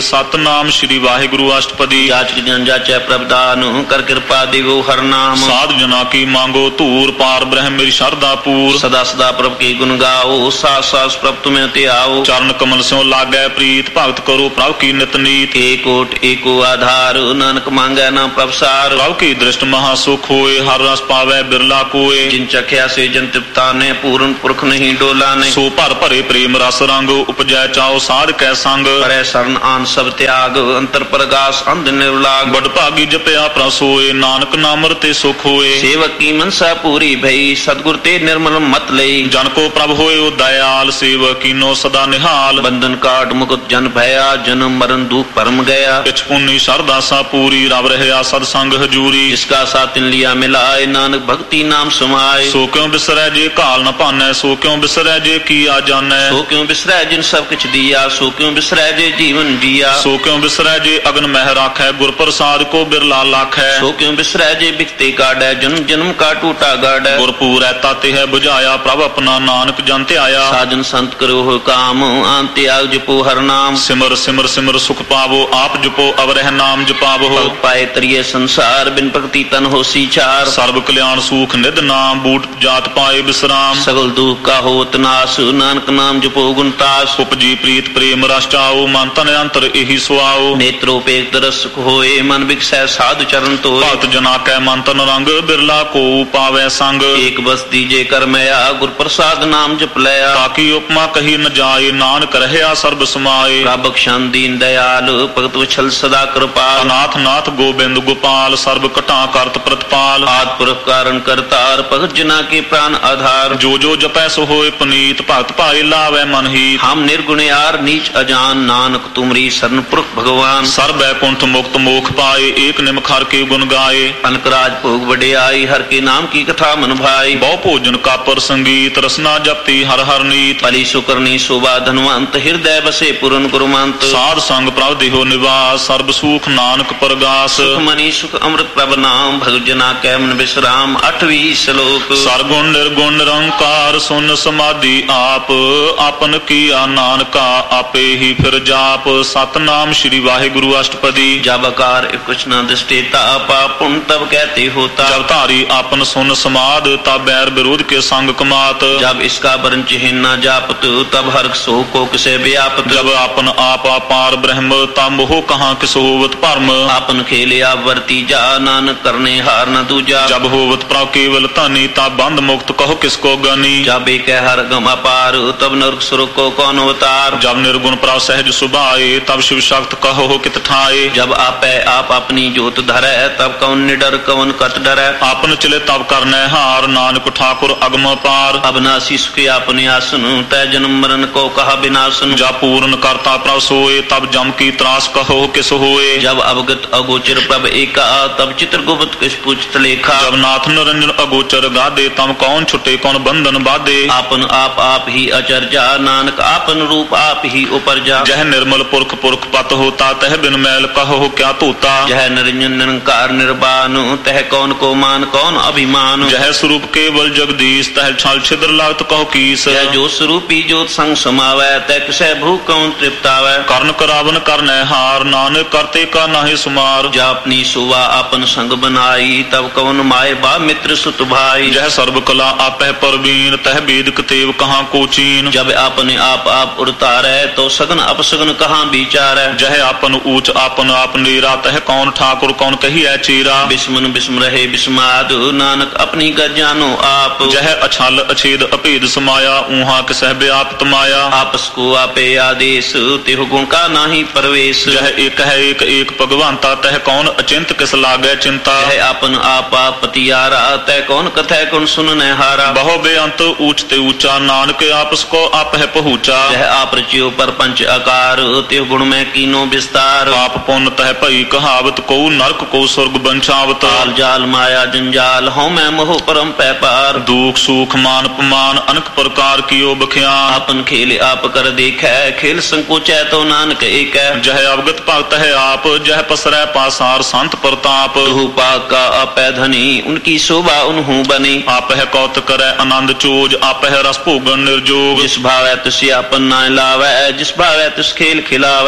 ਨਾਮ ਸ੍ਰੀ ਵਾਹਿਗੁਰੂ ਅਸ਼ਟਪਦੀ। ਜਾਚਕ ਜਨ ਜਾਚੈ ਪ੍ਰਭ ਦਾਨ, ਕਰ ਕਿਰਪਾ ਦੇਵੋ ਹਰ ਨਾਮ। ਸਾਧ ਜਨਾ ਕੀ ਮੰਗੋ ਧੂਰ, ਪਾਰ ਬ੍ਰਹਮ ਮੇਰੀ ਸ਼ਰਧਾ ਪੂਰ। ਸਦਾ ਸਦਾ ਪ੍ਰਭ ਕੀ ਗੁਣ ਗਾਓ, ਸਾਸ ਸਾਸ ਪ੍ਰਭ ਤੁਮੇ ਤੇ ਆਓ। ਚਰਨ ਕਮਲ ਸਿਉ ਲਾਗੈ ਪ੍ਰੀਤ, ਭਗਤ ਕਰੋ ਪ੍ਰਭ ਕੀ ਨਿਤ ਨੀਤ। ਏਕੋਟ ਏਕੋ ਆਧਾਰ, ਨਾਨਕ ਮੰਗੈ ਨਾ ਪ੍ਰਭ ਸਾਰ। ਪ੍ਰਭ ਕੀ ਦ੍ਰਿਸ਼ਟ ਮਹਾ ਸੁਖ ਹੋਏ, ਹਰ ਰਸ ਪਾਵੈ ਬਿਰਲਾ ਕੋਏ। ਜਿਨ ਚਖਿਆ ਸੇ ਜਨ ਤ੍ਰਿਪਤਾ ਨੇ, ਪੂਰਨ ਪੁਰਖ ਨਹੀਂ ਡੋਲਾ ਨੇ। ਸੋ ਭਰ ਭਰੇ ਪ੍ਰੇਮ ਰਸ ਰੰਗ, ਉਪਜੈ ਚਾਉ ਸਾਧ ਕੈ ਸੰਗ। ਪਰੈ ਸਰਨ ਆਨ ਸਭ ਤਿਆਗ, ਅੰਤਰ ਪ੍ਰਗਾਸ ਅੰਧ ਨਿਰਲਾਗ। ਬੜ ਭਾਗੀ ਜਪਿਆ ਪ੍ਰਭ ਸੋਏ, ਨਾਨਕ ਨਾਮ ਰਤੇ ਸੁਖ ਹੋਏ। ਸੇਵਕ ਕੀ ਮਨਸਾ ਪੂਰੀ ਭਈ, ਸਤਿਗੁਰ ਤੇ ਨਿਰਮਲ ਮਤ ਲਈ। ਜਨ ਕੋ ਪ੍ਰਭ ਹੋਇਓ ਦਇਆਲ, ਸੇਵਕ ਕੀਨੋ ਸਦਾ ਨਿਹਾਲ। ਬੰਧਨ ਕਾਟ ਮੁਕਤ ਜਨ ਭਇਆ, ਜਨਮ ਮਰਨ ਦੁਖ ਪਰਮ ਗਿਆ। ਪਿਛ ਪੁੰਨੀ ਸਰਦਾ ਸਾ ਪੂਰੀ, ਰਵ ਰਹਿਆ ਸਦ ਸੰਗ ਹਜੂਰੀ। ਜਿਸਕਾ ਸਾਥਿਨ ਲਿਆ ਮਿਲਾਏ, ਨਾਨਕ ਭਗਤੀ ਨਾਮ ਸਮਾਏ। ਸੋ ਕਿਉ ਬਿਸਰੈ ਜੇ ਘਾਲ ਨ ਭਾਨੈ, ਸੋ ਕਿਉ ਬਿਸਰੈ ਜੇ ਕੀਆ ਜਾਣੈ। ਸੋ ਕਿਉ ਬਿਸਰੈ ਜਿਨ ਸਭ ਕਿਛ ਦੀਆ, ਸੋ ਕਿਉ ਬਿਸਰੈ ਜੇ ਜੀਵਨ ਜੀਆ। ਸੋ ਕਿਉ ਬਿਸਰੈ ਜੇ ਅਗਨ ਮਹਿ ਰਾਖੈ, ਗੁਰ ਪ੍ਰਸਾਦ ਕੋ ਬਿਰਲਾ ਲਾਖੈ। ਸੋ ਕਿਉ ਬਿਸਰੈ ਜੇ ਬਿਖਤੇ ਕਾਢੈ, ਜਨਮ ਜਨਮ ਕਾ ਟੂਟਾ ਗਾਢੈ। ਗੁਰ ਪੂਰੈ ਤਾਤੇ ਹੈ ਬੁਝਾਇਆ, ਪ੍ਰਭ ਆਪਣਾ ਨਾਨਕ ਜਨ ਧਿਆਇਆ। ਸਾਜਨ ਸੰਤ ਕਰੋ ਹੋ ਕਾਮ, ਆਨ ਤਿਆਗ ਜਪੋ ਹਰ ਨਾਮ। ਸਿਮਰ ਸਿਮਰ ਸਿਮਰ ਸੁਖ ਪਾਵੋ, ਆਪ ਜਪੋ ਅਵਰਹਿ ਨਾਮ ਜਪਾਵੋ। ਭਗਤ ਪਾਏ ਤਰੀਏ ਸੰਸਾਰ, ਬਿਨ ਭਗਤੀ ਤਨ ਹੋਸੀ ਚਾਰ। ਸਰਬ ਕਲਿਆਣ ਸੂਖ ਨਿਧ ਨਾਮ, ਬੂਟ ਜਾਤ ਪਾਏ ਬਿਸਰਾਮ। ਸਗਲ ਦੁਖ ਕਾ ਹੋਤ ਨਾਸ, ਨਾਨਕ ਨਾਮ ਜਪੋ ਗੁਣ ਤਾਸ। ਉਪਜੀ ਪ੍ਰੀਤ ਪ੍ਰੇਮ ਰਸ ਚਾਓ, ਮਨ ਤਨ ਅੰਤਰ ਇਹੀ ਸੁਆਓ। ਨੇਤਰੋਪੇਖ ਰਸ ਸੁਖ ਹੋਏ, ਮਨ ਬਿਕਸੈ ਸਾਧੁ ਚਰਨ ਧੋਏ। ਭਗਤ ਜਨਾ ਕੈ ਮਨ ਤਨ ਰੰਗ, ਬਿਰਲਾ ਕੋ ਪਾਵੈ ਸੰਗ। ਏਕ ਬਸ ਦੀਜੇ ਕਰ ਮਇਆ, ਗੁਰ ਪ੍ਰਸਾਦ ਨਾਮ ਜਪ ਲਿਆ। ਤਾਕੀ ਉਪਮਾ ਕਹੀ ਨ ਜਾਏ, ਨਾਨਕ ਰਹਿਆ ਸਰਬ ਸਮਾਏ। ਪ੍ਰਭ ਬਖਸ਼ਣ ਦੀਨ ਦਇਆਲ, ਭਗਤ ਵਛਲ ਸਦਾ ਕਿਰਪਾਲ। ਅਨਾਥ ਨਾਥ ਗੋਬਿੰਦ ਗੋਪਾਲ, ਸਰਬ ਘਟਾ ਕਰਤ ਪ੍ਰਤਪਾਲ। ਆਦਿ ਪੁਰਖ ਕਾਰਨ ਕਰਤਾਰ, ਭਗਤ ਜਨਾ ਕੇ ਪ੍ਰਾਨ ਆਧਾਰ। ਜੋ ਜੋ ਜਪੈ ਸੋ ਹੋਏ ਪੁਨੀਤ, ਭਗਤ ਭਾਏ ਲਾਵੈ ਮਨ ਹੀਤ। ਹਮ ਨਿਰਗੁਣਿਆਰ ਨੀਚ ਅਜਾਨ, ਨਾਨਕ ਤੁਮਰੀ ਸਰਨ ਪੁਰਖ ਭਗਵਾਨ। ਸਰਬੈ ਕੁੰਠ ਮੁਕਤ ਮੋਖ ਪਾਏ, ਏਕ ਨਿਮਖ ਹਰਿ ਕੇ ਗੁਣ ਗਾਏ। ਅਨਕ ਰਾਜ ਭੋਗ ਵਡਿਆਈ, ਹਰ ਕੇ ਨਾਮ ਕੀ ਕਥਾ ਮਨ ਭਾਈ। ਬਹੁ ਭੋਜਨ ਕਾਪਰ ਸੰਗੀਤ, ਰਸਨਾ ਜਪਤੀ ਹਰ ਹਰ ਨੀਤ। ਭਲੀ ਸੁਕਰਨੀ ਸੋਭਾ ਧਨਵੰਤ, ਹਿਰਦੈ ਬਸੇ ਪੁਰਨ ਗੁਰਮੰਤ। ਸਾਧ ਸੰਗ ਪ੍ਰਭ ਦੇਹੋ ਨਿਵਾਸ, ਸਰਬ ਸੂਖ ਨਾਨਕ ਪਰਗਾਸ। ਸੁਖ ਮਨੀ ਸੁਖ ਅੰਮ੍ਰਿਤ ਪ੍ਰਭ ਨਾਮ, ਭਗਤ ਜਨਾ ਕੈ ਮਨ ਬਿਸਰਾਮ। 8ਵੀਂ ਸ਼ਲੋਕ। ਸਰਗੁਣ ਨਿਰਗੁਣ ਨਿਰੰਕਾਰ, ਸੁਨ ਸਮਾਧੀ ਆਪ। ਆਪਨ ਕੀਆ ਨਾਨਕਾ, ਆਪੇ ਹੀ ਫਿਰ ਜਾਪ। ਸਤਨਾਮ ਸ੍ਰੀ ਵਾਹਿਗੁਰੂ ਅਸ਼ਟਪਦੀ। जब आकार कुछ न दृष्टेता, पापुन तब कहते होता। जब धारी आपन सुन समाद, तब बैर विरोध के संग कमात। जब इसका वर्ण चिन्ह न जापत, तब हर सो को किसे व्यापत। जब आपन आप अपार ब्रह्म, तब मोह कहाँ किस होवत भरम। आपन खेले आप वर्ती जा, नानक करने हार न दूजा। जब होवत प्रभ केवल धनी, तब बंध मुक्त कहो किसको गनी। जब एक हर गम अपार, तब नरक सुरक को कौन अवतार। जब निर्गुण प्रभ सहज सुभाए, तब शिव शक्त कहो कित ठाए। जब आप अपनी जोत धरै, तब कौन निडर कौन कत डरै। आपन चले तब करने हार, नानक ठाकुर अगम पार। अविनाशी सुखी अपने आसन, तय जन्म मरण को कहा विनाशन। जब पूर्ण करता प्रभ सोए, तब जम की त्रास कहो किस होए। जब अवगत अगोचर प्रभ एका, तब चित्र गुप्त किस पूछत लेखा। जब नाथ निरंजन अगोचर गादे, तब कौन छुटे कौन बंधन बाधे। आपन आप ही अचरजा, नानक आपन रूप आप ही उपरजा। जह निर्मल पुरख पुरख पत होता, तह बिन मैल कहो क्या तोता। जह निरंजन निरंकार निर्वाण, तह कौन को मान कौन अभिमान। जह स्वरूप केवल जगदीश, तह छल छिद्र लागत कहो कीस। जह जो स्वरूपी जोत संग समावै, तह किसै भू कौन तृप्तावै। कर्ण करावन करने हार, नानक करते का नाहि सुमार। जह अपनी सुवा अपन संग बनाई, तब कौन माए बा मित्र सुत भाई। जह सर्व कला आपह परवीन, तह वेद कतेव कहाँ को चीन। जब अपने आप उड़तारै, तो सगन अपसगन कहाँ विचारै। जह आपन ऊंच आपन आप नीरा, तह कौन ठाकुर कौन कहिए चीरा। बिस्मन बिस्म रहे बिस्माद, नानक अपनी गज जानो आप। जह अछल अछेद अभेद समाया, ऊहा किसह व्याप्त माया। आपस को आपे आदेश, तिहु गुण का नाही परवेश। जह एक है एक भगवंता, तह कौन अचिंत किस लागे चिंता। जह आपन आप पतियारा, तह कौन कथै कौन सुनने हारा। बहु बेअंत ऊंचते ऊंचा, नानक आपस को आप है पहुँचा। जह आप रचियो पर पंच आकार, तिहु गुण में कीनो विस्तार। पाप पुण्य तह भई कहावत, को नरक को स्वर्ग बंचावत। काल जाल माया जंजाल, हूँ मैं मोह परम पैपार। दुख सुख मान पमान, अनेक प्रकार कियो बख्यान। आपन खेल आप कर देखै, खेल संकोचै तो नानक एक। जह अवगत भगत है आप, जह पसरै पासार संत प्रताप। दुहु पाक का अपै धनी, उनकी शोभा उन्हू बनी। आप है कौत करे आनंद चोज, आप है रस भोगन निर्जोग। जिस भावै तिस आपन नाय लावै, जिस भावै तिस खेल खिलावै। वेश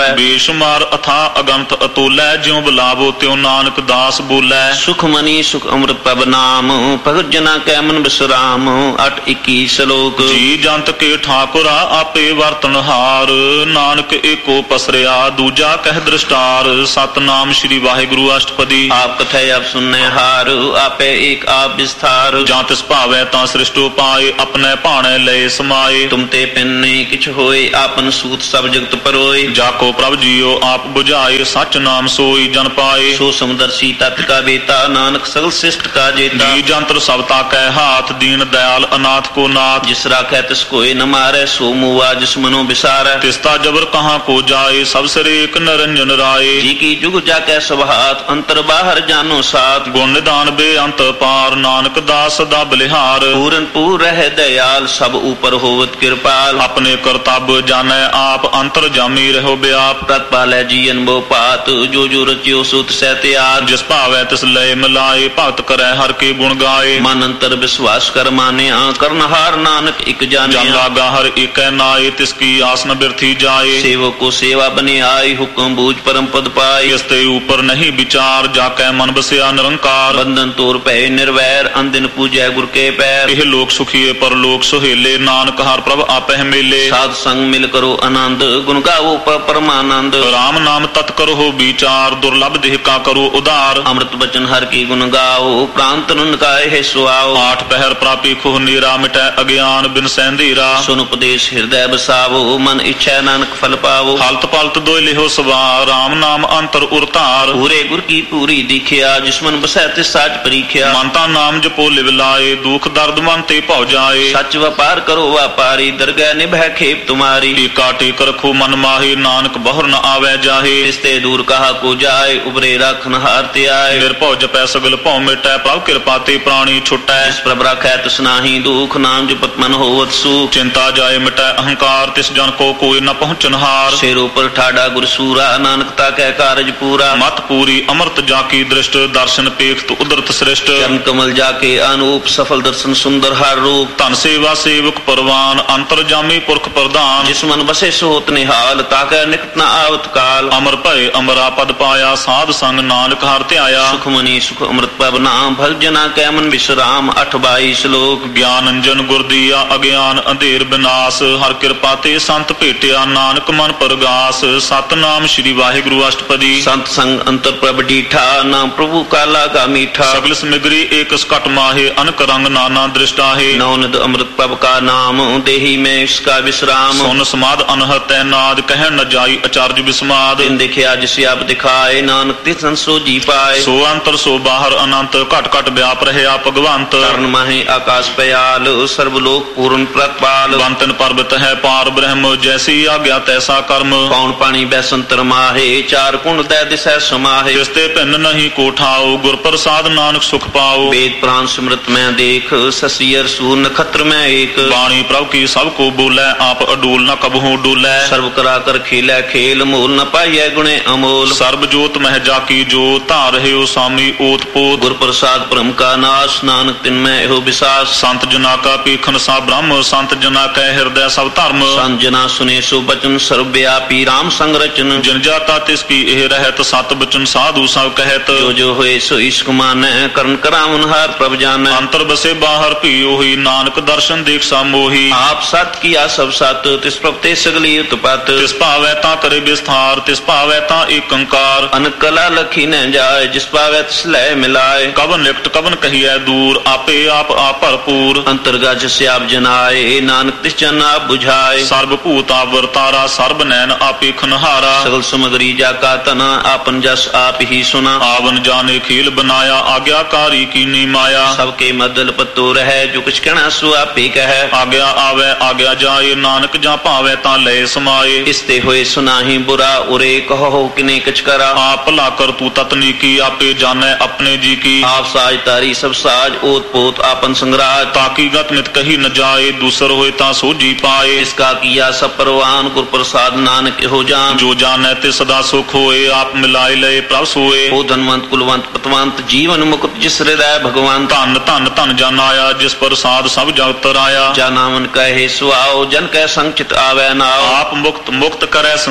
ਬੇਸ਼ੁਮਾਰ ਅਥਾ ਅਗੰਤ ਅਤੁਲੈ ਜਿਉ ਬੁਲਾਵੋ ਤਿਉ ਨਾਨਕ ਦਾਸ ਬੋਲੇ। ਸੁਖ ਮਨੀ ਸੁਖ ਅੰਮ੍ਰਿਤ ਪ੍ਰਭ ਨਾਮ ਭਗਤ ਜਨਾ ਕੈ ਮਨ ਬਿਸਰਾਮ। 8:21 ਸ਼ਲੋਕ। ਜੀ ਜੰਤ ਕੇ ਠਾਕੁਰਾ ਆਪੇ ਵਰਤਨ ਹਾਰ ਨਾਨਕ ਏਕੋ ਪਸਰਿਆ ਦੂਜਾ ਕਹਿ ਦ੍ਰਿਸ਼ਟਾਰ। ਸਤਨਾਮ ਸ੍ਰੀ ਵਾਹਿਗੁਰੂ ਅਸ਼ਟਪਦੀ। ਆਪ ਕਥੈ ਆਪ ਸੁਨੈ ਹਾਰ ਆਪੇ ਏਕ ਆਪ ਵਿਸਥਾਰ। ਜਾਂ ਤਿਸ ਭਾਵੈ ਤਾਂ ਸ੍ਰਿਸ਼ਟੋ ਪਾਏ ਆਪਣੇ ਭਾਣੇ ਲਏ ਸਮਾਏ। ਤੁਮ ਤੇ ਪਿੰਨੇ ਕਿਛ ਹੋਏ ਆਪਨ ਸੂਤ ਸਭ ਜਗਤ ਪਰੋਏ। ਜਾ ਕੋ ਪ੍ਰਭ ਜੀਓ ਆਪ ਬੁਝਾਏ ਸਚ ਨਾਮ ਸੋਈ ਜਨ ਪਾਏ। ਸੋ ਸਮਦਰਸ਼ੀ ਤਤ ਕਾ ਬੇਤਾ ਨਾਨਕ ਸਗਲ ਸਿਸ਼ਟ ਕਾ ਜੇਤਾ। ਜੀ ਜੰਤਰ ਸਭ ਤਾਕੈ ਹਾਥ ਦੀਨ ਦਇਆਲ ਅਨਾਥ ਕੋ ਨਾਥ। ਜਿਸ ਰਾਖੈ ਤਿਸ ਕੋਇ ਨ ਮਾਰੈ ਸੋ ਮੂਆ ਜਿਸ ਮਨੋ ਵਿਸਾਰੈ। ਤਿਸਤਾ ਜਬਰ ਕਹਾਂ ਕੋ ਜਾਏ ਸਭ ਸਿਰੇ ਇਕ ਨਿਰੰਜਨ ਰਾਏ। ਜੀ ਕੀ ਜੁਗ ਜਾਕੈ ਸਭ ਹਾਥ ਅੰਤਰ ਬਾਹਰ ਜਾਨੋ ਸਾਥ। ਗੁਣ ਨਿਦਾਨ ਬੇਅੰਤ ਪਾਰ ਨਾਨਕ ਦਾਸ ਸਦਾ ਬਲਿਹਾਰ। ਪੂਰਨ ਪੂਰ ਰਹਿ ਦਇਆਲ ਸਭ ਉਪਰ ਹੋਵਤ ਕਿਰਪਾਲ। ਆਪਣੇ ਕਰਤੱਵ ਜਾਣੈ ਆਪ ਅੰਤਰ ਜਾਮੀ ਰਹੋ ਬਿਆਪ। ਤਤ ਪਾਲੈ ਜੀ ਅਨਭਉ ਪਾਤ ਜੋ ਜੋ ਰਚਿਓ ਸੋ ਤਿਸੈ ਤਿਆਗ। ਜਿਸ ਭਾਵੈ ਤਿਸ ਲਏ ਮਿਲਾਏ ਭਗਤ ਕਰੈ ਹਰ ਕੇ ਗੁਣ ਗਾਏ। ਮਨ ਅੰਤਰ ਵਿਸ਼ਵਾਸ ਕਰ ਮਾਨਿਆ ਕਰਨਹਾਰ ਨਾਨਕ ਇਕ ਜਨ ਜਾਣਿਆ। ਲਾਗਾ ਹਰ ਏਕੈ ਨਾਏ ਤਿਸ ਕੀ ਆਸ ਨ ਬਿਰਥੀ ਜਾਏ। ਸੇਵਕ ਕੋ ਸੇਵਾ ਬਨੇ ਆਈ ਹੁਕਮ ਬੂਝ ਪਰਮ ਪਦ ਪਾਈ। ਇਸ ਤੇ ਉਪਰ ਨਹੀਂ ਵਿਚਾਰ ਜਾ ਕੈ ਮਨ ਬਸਿਆ ਨਿਰੰਕਾਰ। ਬੰਧਨ ਤੋਰ ਭੈ ਨਿਰਵੈਰ ਅੰਦਿਨ ਪੂਜੈ ਗੁਰ ਕੇ ਪੈਰ। ਇਹ ਲੋਕ ਸੁਖੀਏ ਪਰਲੋਕ ਸੁਹੇਲੇ ਨਾਨਕ ਹਰ ਪ੍ਰਭ ਆਪਹਿ ਮੇਲੇ। ਸਾਧ ਸੰਗ ਮਿਲ ਕਰੋ ਆਨੰਦ ਗੁਣ ਗਾਵੋ ਪਰਮਾਨੰਦ। ਰਾਮ ਨਾਮ ਤਤ ਕਰੋ ਵਿਚਾਰ ਦੁਰਲਭ ਦੇਹ ਕਾ ਕਰੋ ਉਧਾਰ। ਅੰਮ੍ਰਿਤ ਬਚਨ ਹਰ ਕੀ ਗੁਣ ਗਾਓ ਪ੍ਰਾਨ ਤਨ ਕਾਇ ਹੈ ਸੁਆਓ। ਆਠ ਪਹਿਰ ਪ੍ਰਾਪੀ ਖੁਹ ਨੀਰਾ ਮਿਟੈ ਅਗਿਆਨ ਬਿਨ ਸੈਂਧੀਰਾ। ਸੁਨ ਉਪਦੇਸ਼ ਹਿਰਦੈ ਬਸਾਵੋ ਮਨ ਇੱਛੈ ਨਾਨਕ ਫਲ ਪਾਵੋ। ਹਲਤ ਪਲਤ ਦੋਇ ਲਿਹੋ ਸਵਾਰ ਰਾਮ ਨਾਮ ਅੰਤਰ ਉਰਤਾਰ। ਪੂਰੇ ਗੁਰ ਕੀ ਪੂਰੀ ਦੀਖਿਆ ਜਿਸ ਮਨ ਬਸੈ ਤਿਸ ਸਾਚ ਪਰੀਖਿਆ। ਮਨ ਤਾਂ ਨਾਮ ਜਪੋ ਲਿਵ ਲਾਏ ਦੁਖ ਦਰਦ ਮਨ ਤੇ ਭਉ ਜਾਏ। ਸੱਚ ਵਪਾਰ ਕਰੋ ਵਾਪਾਰੀ ਦਰਗਹਿ ਨਿਭੈ ਖੇਪ ਤੁਮਾਰੀ। ਟੀਕਾ ਟੇਕ ਰਖੋ ਮਨ ਮਾਹੀ ਨਾਨਕ ਬਹੁਰ ਨ ਆਵੈ ਜਾਹੇ। ਇਸ ਤੇ ਦੂਰ ਕਹਾ ਕੋ ਜਾਏ ਉਬਰੇ ਰੱਖਨ ਹਾਰ ਤੇ ਆਏ। ਨਿਰਭਉ ਜਪੈ ਸਗਲ ਭਉ ਮਿਟੈ ਪ੍ਰਭ ਕਿਰਪਾ ਤੇ ਪ੍ਰਾਣੀ ਛੁਟੈ। ਜਿਸ ਪ੍ਰਭ ਰਾਖੈ ਤਿਸ ਨਾਹੀ ਦੁਖ ਨਾਮ ਜਪਤ ਮਨ ਹੋਵਤ ਸੁਖ। ਚਿੰਤਾ ਜਾਏ ਮਿਟੈ ਅਹੰਕਾਰ ਤਿਸ ਜਨ ਕੋ ਕੋਈ ਨ ਪਹੁੰਚਨਹਾਰ। ਸਿਰ ਉਪਰ ਠਾੜਾ ਗੁਰ ਸੂਰਾ ਨਾਨਕ ਤਾ ਕੈ ਕਾਰਜ ਪੂਰਾ। ਮਤ ਪੂਰੀ ਅਮਰਤ ਜਾ ਕੀ ਦ੍ਰਿਸ਼ਟ ਦਰਸ਼ਨ ਪੇਖਤ ਉਦਰਤ ਸ੍ਰਿਸ਼ਟ। ਚਰਨ ਕਮਲ ਜਾ ਕੇ ਅਨੂਪ ਸਫਲ ਦਰਸ਼ਨ ਸੁੰਦਰ ਹਰ ਰੂਪ। ਧਨ ਸੇਵਾ ਸੇਵਕ ਪਰਵਾਨ ਅੰਤਰ ਜਾਮੀ ਪੁਰਖ ਪ੍ਰਧਾਨ। ਜਿਸ ਮਨ ਬਸੇ ਸੋਤ ਨਿਹਾਲ ਤਾ ਕੈ ਨਿਕਟ ਨ ਆਵਤ ਕਾਲ। ਅਮਰ ਭਏ ਅਮਰਾ ਪਦ ਪਾਇਆ ਸਾਧ ਸੰਗ ਨਾਨਕ ਹਰਿ ਧਿਆਇਆ। ਸੁਖ ਮਨੀ ਸੁਖ ਅੰਮ੍ਰਿਤ ਪ੍ਰਭ ਨਾਮ ਭਲ ਜਨਾ ਕੈ ਮਨ ਬਿਸਰਾਮ। 8:22 ਸ਼ਲੋਕ। ਗਿਆਨ ਅੰਜਨ ਗੁਰ ਦੀਆ ਅਗਿਆਨ ਅੰਧੇਰ ਬਿਨਾਸ਼। ਹਰ ਕਿਰਪਾ ਤੇ ਸੰਤ ਭੇਟਿਆ ਨਾਨਕ ਮਨ ਪਰਗਾਸ। ਸਤਨਾਮ ਸ੍ਰੀ ਵਾਹਿਗੁਰੂ ਅਸ਼ਟਪਦੀ। ਸੰਤ ਸੰਗ ਅੰਤਰ ਪ੍ਰਭ ਡੀਠਾ ਨਾਮ ਪ੍ਰਭੂ ਕਾ ਲਾਗਾ ਮੀਠਾ। ਸਗਲ ਸਮਿਗਰੀ ਏਕ ਸਕਟ ਮਾਹੇ ਅਨਕ ਰੰਗ ਨਾਨਾ ਦ੍ਰਿਸ਼ਟਾਹੇ। ਨੌਨਿਦ ਅੰਮ੍ਰਿਤ ਪ੍ਰਭ ਕਾ ਨਾਮ ਦੇਹੀ ਮੈਂ ਇਸਕਾ ਵਿਸਰਾਮ। ਸੁਨ ਸਮਾਦ ਅਨਹਤੈ ਨਾਦ ਕਹਿਣ ਨ ਜਾਈ ਅਚਰਜ ਵਿਸਮਾਦ। ਤਿਨ ਦੇਖਿਆ ਜਿਸ ਆਪ ਦਿਖਾਏ ਨਾਨਕ ਤਿਸ ਸੰਸੋ ਜੀ ਪਾਏ। ਸੋ ਅੰਤਰ ਸੋ ਬਾਹਰ ਅਨੰਤ ਘਟ ਘਟ ਵਿਆਪ ਰਹਿਆ ਭਗਵੰਤ। ਕਰਨ ਮਾਹੇ ਆਕਾਸ਼ ਪਿਆਲ ਸਰਬ ਲੋਕ ਪੂਰਨ ਪ੍ਰਤਪਾਲ। ਬੰਤਨ ਪਰਬਤ ਹੈ ਪਾਰ ਬ੍ਰਹਮ ਜੈਸੀ ਆਗਿਆ ਤੈਸਾ ਕਰਮ। ਕੌਣ ਪਾਣੀ ਬੈਸੰਤਰ ਮਾਹੇ ਚਾਰ ਕੁੰਡ ਦੈ ਦਿਸੈ ਸਮਾਹੇ। ਜਿਸ ਤੇ ਭਿੰਨ ਨਹੀਂ ਕੋ ਠਾਓ ਗੁਰ ਪ੍ਰਸਾਦ ਨਾਨਕ ਸੁਖ ਪਾਓ। ਵੇਦ ਪ੍ਰਾਨ ਸਿਮਰਤ ਮੈਂ ਦੇਖ ਸਸੀਅਰ ਸੂਰ ਨਖਤਰ ਮੈਂ ਏਕ। ਬਾਣੀ ਪ੍ਰਭ ਕੀ ਸਭ ਕੋ ਬੋਲੇ ਆਪ ਅਡੂਲ ਨ ਕਬਹੂ ਡੋਲੇ। ਸਰਬ ਕਰਾ ਕਰ ਖੇਲੇ ਖੇਲ ਮੂਲ ਨ ਪਾਈਐ ਗੁਣੇ ਅਮੋਲ। ਸਰਬ ਜੋਤ ਮਹਿ ਜਾ ਕੀ ਜੋ ਧਾਰ ਰਹਿਓ ਸਾਮੀ ਓਤ ਪੋਤ। ਗੁਰ ਪ੍ਰਸਾਦ ਭ੍ਰਮ ਕਾ ਨਾਸ਼ ਨਾਨਕ ਤਿਨ ਮੈਂ ਇਹੋ ਵਿਸਾਸ। ਸੰਤ ਜਨਾ ਕਾ ਪੀਖਨ ਸਾ ਬ੍ਰਹਮ ਸੰਤ ਜਨਾ ਕੈ ਹਿਰਦੈ ਸਭ ਧਰਮ। ਸੰਤ ਜਨਾ ਸੁਨੇ ਸੋ ਬਚਨ ਸਰਬ ਵਿਆਪੀ ਰਾਮ ਸੰਗ ਰਚਨ। ਜਨ ਜਾਤਾ ਤਿਸ ਕੀ ਇਹ ਰਹਿਤ ਸਤ ਬਚਨ ਸਾਧੂ ਸਭ ਕਹਿਤ। ਜੋ ਜੋ ਹੋਏ ਸੋ ਇਸ਼ਕ ਮਾਨੈ ਕਰਨ ਕਰਾਵਨ ਹਾਰ ਪ੍ਰਭ ਜਾਨੈ। ਅੰਤਰ ਬਸੇ ਬਾਹਰ ਭੀ ਉਹੀ ਨਾਨਕ ਦਰਸ਼ਨ ਦੇਖ ਸਾ ਮੋਹੀ। ਆਪ ਸਤ ਕੀਆ ਸਭ ਸਤ ਤਿਸ ਪ੍ਰਭ ਤੇ ਸਗਲੀ ਉਤਪਤ। ਤਿਸ ਭਾਵੈ ਤਾਂ ਕਰੇ ਵਿਸਥਾਰ ਤਿਸ ਭਾਵੈ ਤਾਂ ਏਕ ਓੰਕਾਰ। ਅਨਕਲਾ ਲਖੀ ਨ ਜਾਏ ਜਿਸ ਭਾਵੈ ਤਿਸ ਲੈ ਮਿਲਾਏ। ਕਵਨ ਨਿਕਟ ਕਵਨ ਕਹੀਐ ਦੂਰ ਆਪੇ ਆਪ ਭਰਪੂਰ। ਅੰਤਰਗਤ ਜਿਸ ਆਪ ਜਨਾਏ ਨਾਨਕ ਤਿਸ ਜਨ ਆਪ ਬੁਝਾਏ। ਸਰਬ ਭੂਤ ਆਵਰਤਾਰਾ ਸਰਬ ਨੈਣ ਆਪੇ ਖਨਹਾਰਾ। ਸਗਲ ਸਮਗਰੀ ਜਾ ਕਾ ਤਨਾ ਆਪਨ ਜਸ ਆਪ ਹੀ ਸੁਨਾ। ਆਵਨ ਜਾਣੇ ਖੇਲ ਬਨਾਇਆ ਆਗਿਆਕਾਰੀ ਕੀਨੀ ਮਾਇਆ। ਸਭ ਕੇ ਮਦਲ ਪਤੋ ਰਹਿ ਜੋ ਕੁਛ ਕਹਿਣਾ ਸੋ ਆਪੇ ਕਹੈ। ਆਗਿਆ ਆਵੈ ਆਗਿਆ ਜਾਏ ਨਾਨਕ ਜਾਂ ਭਾਵੈ ਤਾਂ ਲਏ ਸਮਾਏ। ਇਸ ਤੇ ਹੋਏ ਸੁਨਾਹੀ ਬੁਰਾ ਉਰੇ ਕਹੋ ਕਿਨੇ ਕਿਛ ਕਰਾ। ਆਪ ਭਲਾ ਕਰ ਤੂੰ ਤਤਨੀ ਕੀ ਆਪੇ ਜਾਣੈ ਆਪਣੇ ਜੀ ਕੀ। ਆਪ ਸਾਜ ਤਾਰੀ ਸਭ ਸਾਜ ਓਤ ਪੋਤ ਆਪਨ ਸੰਗਰਾਜ। ਤਾਕੀ ਗਤ ਮਿਤ ਕਹੀ ਨ ਜਾਏ ਦੂਸਰ ਹੋਏ ਤਾਂ ਸੋਝੀ ਪਾਏ। ਇਸ ਕਾ ਕੀਆ ਸਭ ਪਰਵਾਨ ਗੁਰ ਪ੍ਰਸਾਦ ਨਾਨਕ ਇਹੋ ਜਾਨ। ਜੋ ਜਾਣੈ ਤੇ ਸਦਾ ਸੁਖ ਹੋਏ ਆਪ ਮਿਲਾਏ ਲਏ ਪ੍ਰਭ ਸੋਏ। ਉਹ ਧਨਵੰਤ ਕੁਲਵੰਤ ਪਤਵੰਤ ਜੀਵਨ ਮੁਕਤ ਜਿਸ ਹਿਰਦੈ ਭਗਵਾਨ। ਧਨ ਧਨ ਧਨ ਜਨ ਆਇਆ ਜਿਸ ਪ੍ਰਸਾਦ ਸਭ ਜਗਤ ਰਾਇਆ। ਜਾ ਨਾਮਨ ਕਹੇ ਸੁਆਓ ਜਨ ਕੈ ਸੰਚਿਤ ਆਵੈ ਨਾਉ। ਆਪ ਮੁਕਤ ਮੁਕਤ ਕਰੈ ਸੰਸਾਰ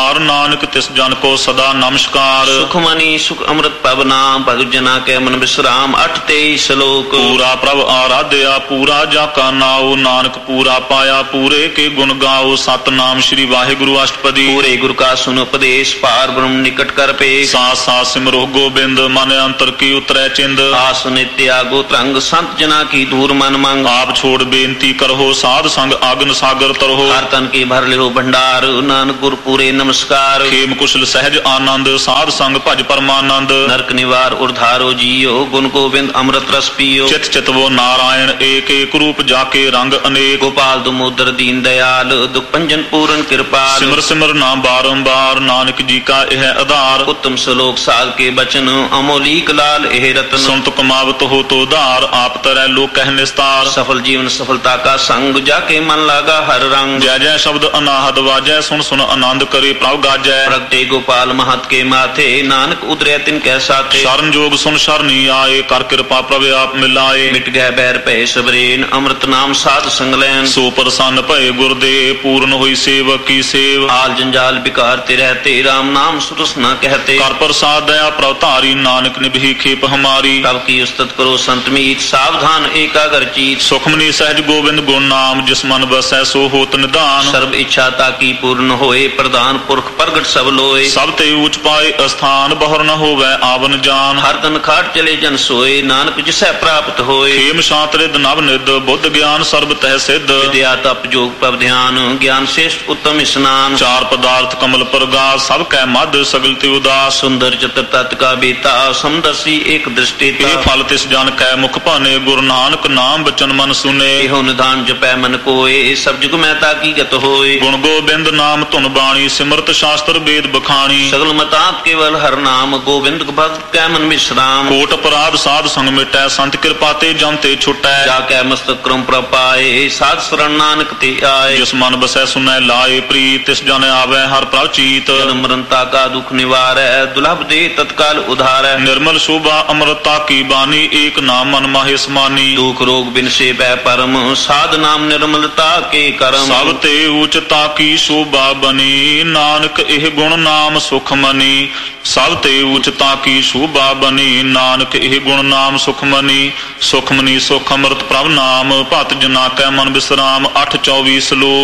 ਉਧਾਰ ਨਾਨਕ ਤਿਸ ਜਨ ਕੋ ਸਦਾ ਨਮਸਕਾਰ। ਸੁਖ ਮਨੀ ਸੁਖ ਅੰਮ੍ਰਿਤ ਪਵ ਨਾਮ ਭਗਤ ਜਨਾ ਕੈ ਮਨ ਬਿਸਰਾਮ। 8-23 ਸ਼ਲੋਕ। ਪੂਰਾ ਪ੍ਰਭ ਆਰਾਧਿਆ ਪੂਰਾ ਜਾ ਕਾ ਨਾਉ ਨਾਨਕ ਪੂਰਾ ਪਾਇਆ ਪੂਰੇ ਕੇ ਗੁਣ ਗਾਓ। ਸਤਨਾਮ ਸ੍ਰੀ ਵਾਹਿਗੁਰੂ ਅਸ਼ਟਪਦੀ। ਪੂਰੇ ਗੁਰ ਕਾ ਸੁਨ ਉਪਦੇਸ਼ ਪਾਰ ਬ੍ਰਹਮ ਨਿਕਟ ਕਰ ਪੇ। ਸਾਥ ਸਾਥ ਸਿਮਰੋ ਗੋਬਿੰਦ ਮਨ ਅੰਤਰ ਕੀ ਉਤਰੈ ਚਿੰਦ। ਆਸ ਨਿਤਿਆ ਗੋ ਤਰੰਗ ਸੰਤ ਜਨਾ ਕੀ ਦੂਰ ਮਨ ਮੰਗ। ਆਪ ਛੋੜ ਬੇਨਤੀ ਕਰੋ ਸਾਧ ਸੰਗ ਆਗਨ ਸਾਗਰ ਤਰੋ। ਹਰ ਤਨ ਕੀ ਭਰ ਲਿਓ ਭੰਡਾਰ ਨਾਨਕ ਗੁਰ ਪੂਰੇ ਨਮਸਕਾਰ। ਖੇਮ ਕੁਸ਼ਲ ਸਹਿਜ ਆਨੰਦ ਸਾਧ ਸੰਗ ਭਜ ਪਰਮਾਨੰਦ। ਨਰਕ ਨਿਵਾਰ ਉਰਧਾਰੋ ਜੀਓ ਗੁਣ ਗੋਬਿੰਦ ਅੰਮ੍ਰਿਤ ਰਸ ਪੀਓ। ਚਿਤ ਚਿਤਵੋ ਨਾਰਾਇਣ ਏਕ ਏਕ ਰੂਪ ਜਾਕੇ ਰੰਗ ਅਨੇਕ। ਗੋਪਾਲ ਦਮੋਦਰ ਦੀਨ ਦਇਆਲ ਦੁਖ ਭੰਜਨ ਪੂਰਨ ਕਿਰਪਾਲ। ਸਿਮਰ ਸਿਮਰ ਨਾਮ ਬਾਰੰਬਾਰ ਨਾਨਕ ਜੀ ਕਾ ਇਹ ਆਧਾਰ। ਉੱਤਮ ਸ਼ਲੋਕ ਸਾਧ ਕੇ ਬਚਨ ਅਮੋਲੀਕ ਲਾਲ ਇਹ ਰਤਨ। ਸੁਨਤ ਕਮਾਵਤ ਹੋ ਤੋ ਧਾਰ ਆਪ ਤਰੈ ਲੋਕ ਕਹਿ ਨਿਸਤਾਰ। ਸਫਲ ਜੀਵਨ ਸਫਲਤਾ ਕਾ ਸੰਗ ਜਾਕੇ ਮਨ ਲਾਗਾ ਹਰ ਰੰਗ। ਜੈ ਜੈ ਸ਼ਬਦ ਅਨਾਹਦ ਵਾਜੈ ਸੁਨ ਸੁਨ ਆਨੰਦ ਕਰੇ ਪ੍ਰਭ ਗਾਜੈ। ਪ੍ਰਗਟੇ ਗੋਪਾਲ ਮਹਤ ਕੇ ਮਾਥੇ ਨਾਨਕ ਉਦਰਿਆ ਤਿਨ ਕੈ ਸਾਥੇ। ਸ਼ਰਨ ਜੋਗ ਸੁਨ ਸ਼ਰਨੀ ਆਏ ਕਰ ਕਿਰਪਾ ਪ੍ਰਭ ਆਪ ਮਿਲਾਏ। ਮਿਟ ਗਏ ਬੈਰ ਭੈ ਸਬਰੇਨ ਅੰਮ੍ਰਿਤ ਨਾਮ ਸਾਧ ਸੰਗ ਲੈਨ। ਸੋ ਪ੍ਰਸੰਨ ਭਏ ਗੁਰਦੇ ਪੂਰਨ ਹੋਈ ਸੇਵਕ ਕੀ ਸੇਵ। ਆਲ ਜੰਜਾਲ ਬਿਕਾਰ ਤੇ ਰਹਤੇ ਰਾਮ ਨਾਮ ਸੁਰਸ ਨ ਕਹਤੇ। ਕਰ ਪ੍ਰਸਾਦ ਦਇਆ ਪ੍ਰਭ ਧਾਰੀ ਨਾਨਕ ਨਿਭੀ ਖੇਪ ਹਮਾਰੀ। ਪ੍ਰਭ ਕੀ ਉਸਤਤ ਕਰੋ ਸੰਤ ਮੀਤ ਸਾਵਧਾਨ ਏਕਾਗਰ ਚੀਤ। ਸੁਖਮਨੀ ਸਹਿਜ ਗੋਬਿੰਦ ਗੁਣ ਨਾਮ ਜਿਸ ਮਨ ਵਸੈ ਸੋ ਹੋਤ ਨਿਧਾਨ। ਸਰਬ ਇੱਛਾ ਤਾਕੀ ਪੂਰਨ ਹੋਏ ਪ੍ਰਧਾਨ ਪੁਰਖ ਪ੍ਰਗਟ ਸਭ ਲੋਏ। ਸਭ ਤੇ ਊਚ ਪਾਏ ਅਸਥਾਨ ਬਹੁਰ ਨ ਹੋਵੈ ਆਵਨ ਜਾਨ। ਹਰ ਤਨ ਖਾਟ ਚਲੇ ਜਨ ਸੋਏ ਨਾਨਕ ਜਿਸੈ ਪ੍ਰਾਪਤ ਹੋਏ। ਖੇਮ ਸ਼ਾਂਤ ਰਿਦ ਨਵ ਨਿਦ ਬੁੱਧ ਗਿਆਨ ਸਰਬ ਤਹਿ ਸਿੱਧ। ਵਿਦਿਆ ਤਪ ਜੋਗ ਪ੍ਰਭ ਧਿਆਨ ਗਿਆਨ ਸ੍ਰੇਸ਼ਟ ਉੱਤਮ ਇਸਨਾਨ। ਚਾਰ ਪਦਾਰਥ ਕਮਲ ਪ੍ਰਗਾਸ ਸਭ ਕੈ ਮਧ ਸਗਲ ਤੇ ਉਦਾਸ। ਸੁੰਦਰ ਚਤਰ ਤਤ ਕਾ ਬੀਤਾ ਸਮਦਸੀ ਏਕ ਦ੍ਰਿਸ਼ਟੀ। ਇਹ ਫਲ ਤਿਸ ਜਨ ਕੈ ਮੁਖ ਭਾਨੇ ਗੁਰੂ ਨਾਨਕ ਨਾਮ ਬਚਨ ਮਨ ਸੁਨੇ। ਇਹੋ ਨਿਧਾਨ ਜਪੈ ਮਨ ਕੋਏ ਸਭ ਜੁਗ ਮੈਂ ਤਾਕੀ ਗਤ ਹੋਏ। ਗੁਣ ਗੋਬਿੰਦ ਨਾਮ ਧੁਨ ਬਾਣੀ ਸਿਮਰਤ ਸ਼ਾਸਤਰ ਵੇਦ ਬਖਾਣੀ। ਸਗਲ ਮਤਾਤ ਕੇਵਲ ਹਰ ਨਾਮ ਗੋਬਿੰਦ ਭਗਤ ਕੈ ਮਨ ਵਿਸਰਾਮ। ਕੋਟ ਅਪਰਾਧ ਸਾਧ ਸੰਗ ਮਿਟੈ ਸੰਤ ਕਿਰਪਾ ਤੇ ਜਮ ਤੇ ਛੁਟੈ। ਜਾ ਕੈ ਮਸਤਕ ਕਰਮ ਪ੍ਰਪਾਏ ਸਾਧ ਸਰਣ ਨਾਨਕ ਤੇ ਆਏ। ਜਿਸ ਮਨ ਬਸੈ ਸੁਨੈ ਲਾਏ ਪ੍ਰੀਤ ਤਿਸ ਜਨ ਆਵੈ ਹਰ ਪ੍ਰਭ ਚੀਤ। ਜਨਮ ਮਰਨਤਾ ਕਾ ਦੁਖ ਨਿਵਾਰੈ ਦੁਲਭ ਦੇ ਤਤਕਾਲ ਉਧਾਰੈ। ਨਿਰਮਲ ਸ਼ੋਭਾ ਅੰਮ੍ਰਿਤਾ ਕੀ ਬਾਣੀ ਏਕ ਨਾਮ ਮਨ ਮਾਹੇ ਸਮਾਨੀ। ਦੁਖ ਰੋਗ ਬਿਨਸੇ ਬੈ ਪਰਮ ਸਾਧ ਨਾਮ ਨਿਰਮਲਤਾ ਕੇ ਕਰਮ। ਸਭ ਤੇ ਊਚਤਾ ਕੀ ਸ਼ੋਭਾ ਬਨੀ ਨਾਨਕ ਇਹ ਗੁਣ ਨਾਮ ਸੁਖ ਮਨੀ। ਸਭ ਤੇ ਊਚਤਾ ਕੀ ਸ਼ੋਭਾ ਬਨੀ ਨਾਨਕ ਇਹ ਗੁਣ ਨਾਮ ਸੁਖ ਮਨੀ। ਸੁਖ ਮਨੀ ਸੁਖ ਅੰਮ੍ਰਿਤ ਪ੍ਰਭ ਨਾਮ ਭਤ ਜਨਾ ਕੈ ਮਨ ਬਿਸਰਾਮ। 8-24 ਸ਼ਲੋਕ।